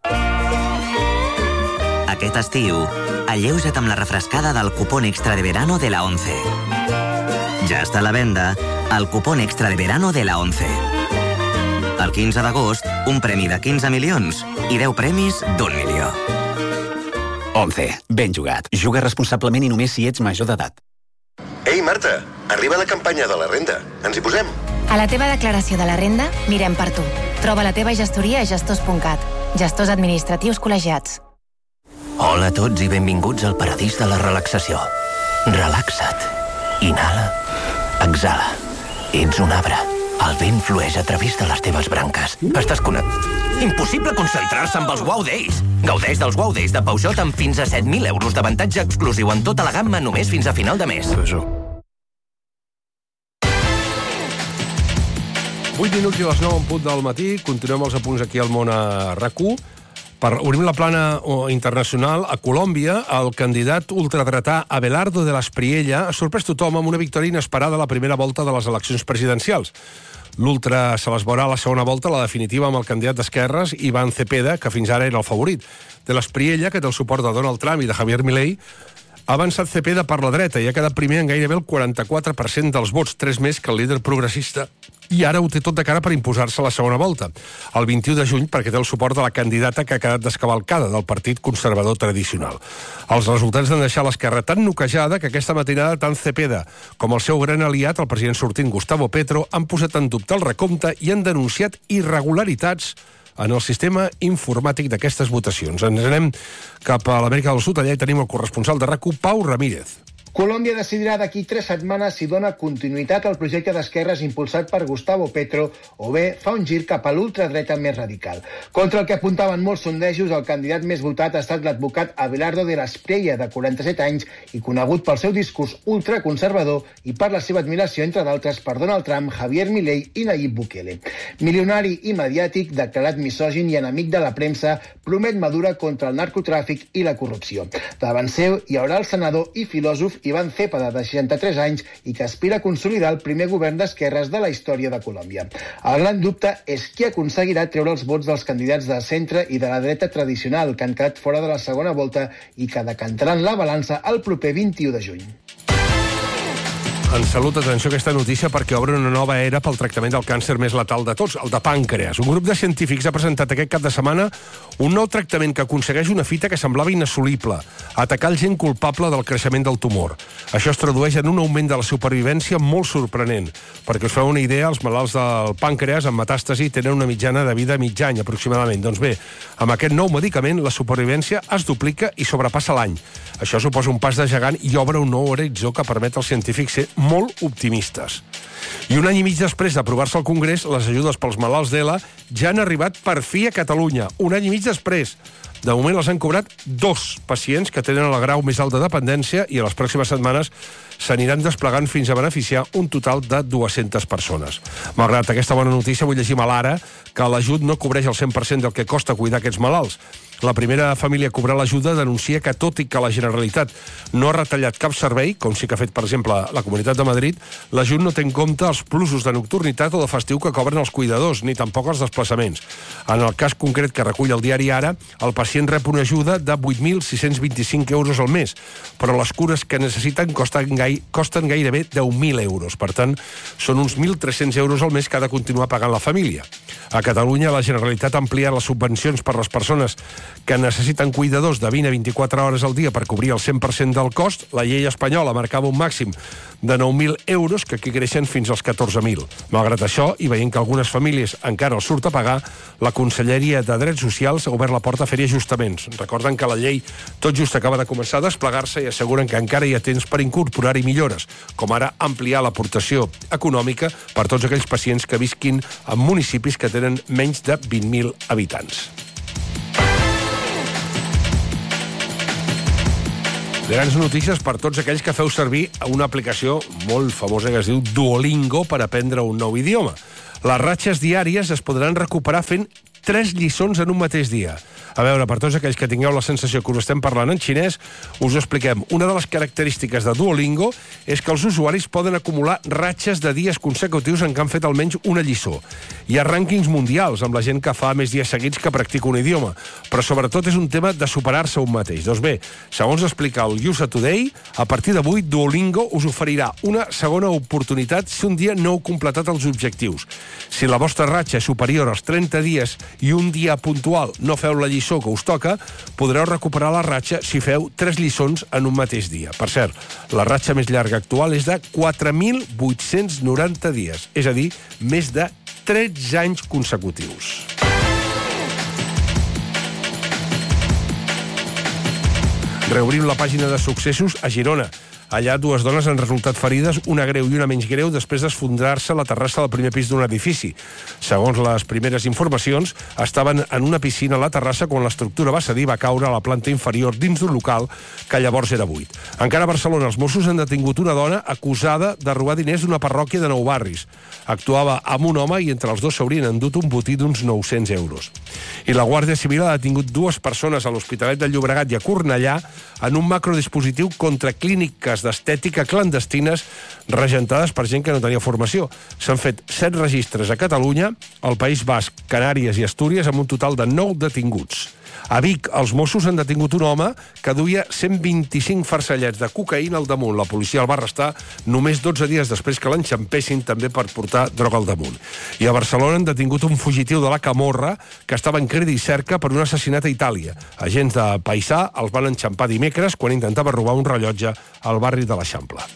Aquest estiu, alleuja't amb la refrescada del cupón extra de verano de la ONCE. Ja està a la venda el cupón extra de verano de la ONCE. El quinze d'agost, un premi de quinze milions i deu premis d'un milió. ONCE. Ben jugat. Juga responsablement i només si ets major d'edat. Ei, Marta, arriba la campanya de la renda. Ens hi posem? A la teva declaració de la renda, mirem per tu. Troba la teva gestoria a gestors punt cat. Gestors administratius col·legiats. Hola a tots i benvinguts al paradís de la relaxació. Relaxa't. Inhala. Exhala. Ets un arbre. El vent flueix a través de les teves branques. Estàs connectat. Impossible concentrar-se amb els Wow Days. Gaudeix dels Wow Days de Peugeot amb fins a set mil euros d'avantatge exclusiu en tota la gamma només fins a final de mes. vuit minuts i les nou en punt del matí. Continuem els apunts aquí al món a RAC1. Per obrir la plana internacional, a Colòmbia, el candidat ultradretà Abelardo de l'Espriella ha sorprès tothom amb una victòria inesperada a la primera volta de les eleccions presidencials. L'ultra se les veurà a la segona volta, la definitiva, amb el candidat d'esquerres, Iván Cepeda, que fins ara era el favorit. De l'Espriella, que té el suport de Donald Trump i de Javier Milei, ha avançat Cepeda per la dreta i ha quedat primer en gairebé el quaranta-quatre per cent dels vots, tres més que el líder progressista, i ara ho té tot de cara per imposar-se a la segona volta, el vint-i-u de juny, perquè té el suport de la candidata que ha quedat descavalcada del Partit Conservador Tradicional. Els resultats han deixat l'esquerra tan noquejada que aquesta matinada tant Cepeda com el seu gran aliat, el president sortint Gustavo Petro, han posat en dubte el recompte i han denunciat irregularitats en el sistema informàtic d'aquestes votacions. Ens anem cap a l'Amèrica del Sud, allà hi tenim el corresponsal de RAC1, Pau Ramírez. Colòmbia decidirà d'aquí tres setmanes si dona continuïtat al projecte d'esquerres impulsat per Gustavo Petro o bé fa un gir cap a l'ultradreta més radical. Contra el que apuntaven molts sondejos, el candidat més votat ha estat l'advocat Abelardo de l'Espriella, de quaranta-set anys, i conegut pel seu discurs ultraconservador i per la seva admiració, entre d'altres, per Donald Trump, Javier Milei i Nayib Bukele. Milionari i mediàtic, declarat misògin i enemic de la premsa, promet Madura contra el narcotràfic i la corrupció. Davant seu hi haurà el senador i filòsof Iván Cepeda, de seixanta-tres anys, i que aspira a consolidar el primer govern d'esquerres de la història de Colòmbia. El gran dubte és qui aconseguirà treure els vots dels candidats de centre i de la dreta tradicional, que han quedat fora de la segona volta i que decantaran la balança el proper vint-i-u de juny. En salut, atenció a aquesta notícia perquè obre una nova era pel tractament del càncer més letal de tots, el de pàncreas. Un grup de científics ha presentat aquest cap de setmana un nou tractament que aconsegueix una fita que semblava inassolible, atacar el gen culpable del creixement del tumor. Això es tradueix en un augment de la supervivència molt sorprenent. Perquè us feu una idea, els malalts del pàncreas amb metàstasi tenen una mitjana de vida mig any, aproximadament. Doncs bé, amb aquest nou medicament, la supervivència es duplica i sobrepassa l'any. Això suposa un pas de gegant i obre un nou horitzó que permet als científics ser molt optimistes. I un any i mig després d'aprovar-se al Congrés, les ajudes pels malalts d'E L A ja han arribat per fi a Catalunya. Un any i mig després. De moment les han cobrat dos pacients que tenen el grau més alt de dependència i a les pròximes setmanes s'aniran desplegant fins a beneficiar un total de dues-centes persones. Malgrat aquesta bona notícia, vull llegir a l'Ara que l'ajut no cobreix el cent per cent del que costa cuidar aquests malalts. La primera família a cobrar l'ajuda denuncia que, tot i que la Generalitat no ha retallat cap servei, com sí que ha fet, per exemple, la Comunitat de Madrid, l'ajut no té en compte els plusos de nocturnitat o de festiu que cobren els cuidadors, ni tampoc els desplaçaments. En el cas concret que recull el diari Ara, el pacient rep una ajuda de vuit mil sis-cents vint-i-cinc euros al mes, però les cures que necessiten costen, gai, costen gairebé deu mil euros. Per tant, són uns mil tres-cents euros al mes que ha de continuar pagant la família. A Catalunya, la Generalitat ha ampliat les subvencions per les persones que necessiten cuidadors de vint a vint-i-quatre hores al dia per cobrir el cent per cent del cost. La llei espanyola marcava un màxim de nou mil euros, que aquí creixen fins als catorze mil. Malgrat això, i veient que algunes famílies encara els surt a pagar, la Conselleria de Drets Socials ha obert la porta a fer ajustaments. Recorden que la llei tot just acaba de començar a desplegar-se i asseguren que encara hi ha temps per incorporar-hi millores, com ara ampliar l'aportació econòmica per tots aquells pacients que visquin en municipis que tenen menys de vint mil habitants. Grans notícies per tots aquells que feu servir una aplicació molt famosa que es diu Duolingo per aprendre un nou idioma. Les ratxes diàries es podran recuperar fent tres lliçons en un mateix dia. A veure, per tots aquells que tingueu la sensació que us estem parlant en xinès, us ho expliquem. Una de les característiques de Duolingo és que els usuaris poden acumular ratxes de dies consecutius en què han fet almenys una lliçó. Hi ha rànquings mundials amb la gent que fa més dies seguits que practica un idioma, però sobretot és un tema de superar-se un mateix. Doncs bé, segons explica el U S A Today, a partir d'avui Duolingo us oferirà una segona oportunitat si un dia no heu completat els objectius. Si la vostra ratxa és superior als trenta dies i un dia puntual no feu la lliçó que us toca, podreu recuperar la ratxa si feu tres lliçons en un mateix dia. Per cert, la ratxa més llarga actual és de quatre mil vuit-cents noranta dies, és a dir, més de tretze anys consecutius. Reobrim la pàgina de successos a Girona. Allà dues dones han resultat ferides, una greu i una menys greu, després d'esfondrar-se a la terrassa del primer pis d'un edifici. Segons les primeres informacions, estaven en una piscina a la terrassa quan l'estructura va cedir i va caure a la planta inferior dins d'un local que llavors era buit. Encara a Barcelona, els Mossos han detingut una dona acusada de robar diners d'una parròquia de Nou Barris. Actuava amb un home i entre els dos s'haurien endut un botí d'uns nou-cents euros. I la Guàrdia Civil ha detingut dues persones a l'Hospitalet de Llobregat i a Cornellà en un macrodispositiu contra clíniques d'estètica clandestines regentades per gent que no tenia formació. S'han fet set registres a Catalunya, al País Basc, Canàries i Astúries, amb un total de nou detinguts. A Vic, els Mossos han detingut un home que duia cent vint-i-cinc farcellets de cocaïna al damunt. La policia el va arrestar només dotze dies després que l'enxampessin també per portar droga al damunt. I a Barcelona han detingut un fugitiu de la Camorra que estava en crida i cerca per un assassinat a Itàlia. Agents de Paisà els van enxampar dimecres quan intentava robar un rellotge al barri de l'Eixample.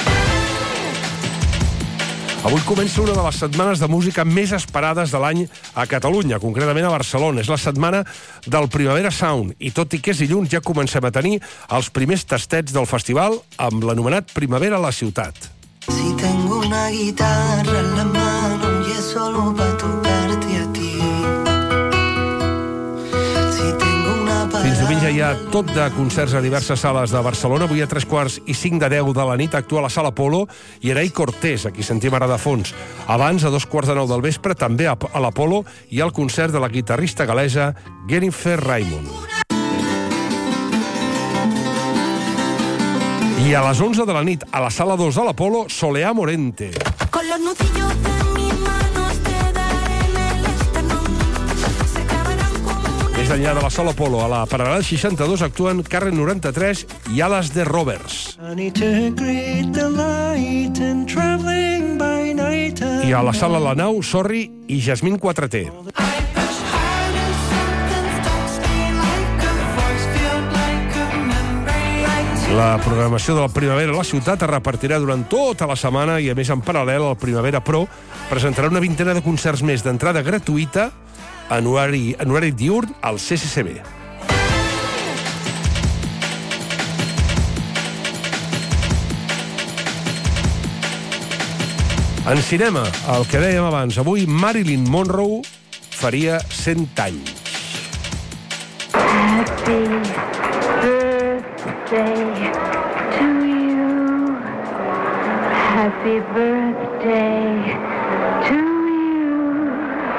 Avui comença una de les setmanes de música més esperades de l'any a Catalunya, concretament a Barcelona. És la setmana del Primavera Sound i tot i que és dilluns ja comencem a tenir els primers tastets del festival amb l'anomenat Primavera a la ciutat. Si tengo una guitarra en la mano y es solo para tocarte a ti. Fins diumenge hi ha tot de concerts a diverses sales de Barcelona. Avui a tres quarts i cinc de deu de la nit actua a la Sala Apolo i Erai Cortés, aquí sentim ara de fons. Abans, a dos quarts de nou del vespre, també a l'Apolo, hi ha el concert de la guitarrista galesa Jennifer Raymond. I a les onze de la nit, a la Sala dos de l'Apolo, Soleá Morente. Con los nudillos de mis manos te daré en el esternón. Se clavarán como una... Més enllà de la Sala Apolo, a la Paral·lel seixanta-dos actuen Carrer noranta-tres i Ales de Roberts. I a la Sala La Nau, Sorri i Jasmine quatre T. La programació de la Primavera a la ciutat es repartirà durant tota la setmana i, a més, en paral·lel, el Primavera Pro presentarà una vintena de concerts més d'entrada gratuïta en horari, en horari diürn al C C C B. En cinema, el que dèiem abans, avui Marilyn Monroe faria cent anys. Happy birthday to you. Happy birthday to you.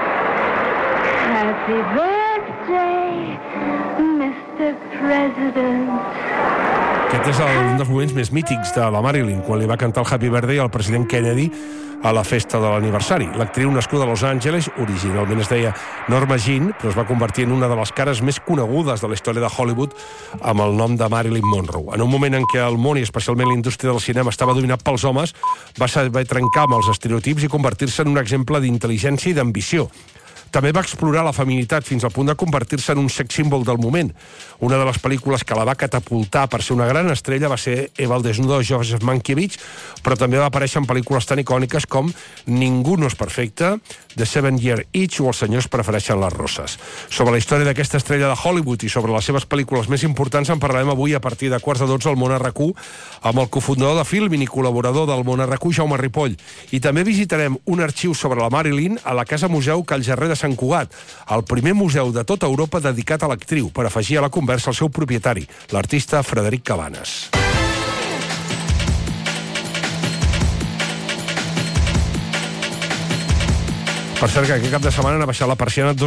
Happy birthday, mister President. Aquest és un dels moments més mítics de la Marilyn, quan li va cantar el Happy Birthday al president Kennedy a la festa de l'aniversari. L'actriu nascuda a Los Angeles, originalment es deia Norma Jean, però es va convertir en una de les cares més conegudes de la història de Hollywood amb el nom de Marilyn Monroe. En un moment en què el món, i especialment la indústria del cinema, estava dominat pels homes, va saber trencar amb els estereotips i convertir-se en un exemple d'intel·ligència i d'ambició. També va explorar la feminitat fins al punt de convertir-se en un sex símbol del moment. Una de les pel·lícules que la va catapultar per ser una gran estrella va ser Eva el desnudo de Joseph Mankiewicz, però també va aparèixer en pel·lícules tan icòniques com Ningú no és perfecte, The Seven Year Itch o Els senyors prefereixen les roses. Sobre la història d'aquesta estrella de Hollywood i sobre les seves pel·lícules més importants en parlarem avui a partir de quarts de dotze al Món R Q amb el cofundador de Filmin i col·laborador del Món R Q, Jaume Ripoll. I també visitarem un arxiu sobre la Marilyn a la Casa Museu Cal Gerrer de Sant Cugat, el primer museu de tota Europa dedicat a l'actriu, per afegir a la conversa el seu propietari, l'artista Frederic Cabanes. Per cert, que aquest cap de setmana ha baixat la persiana dos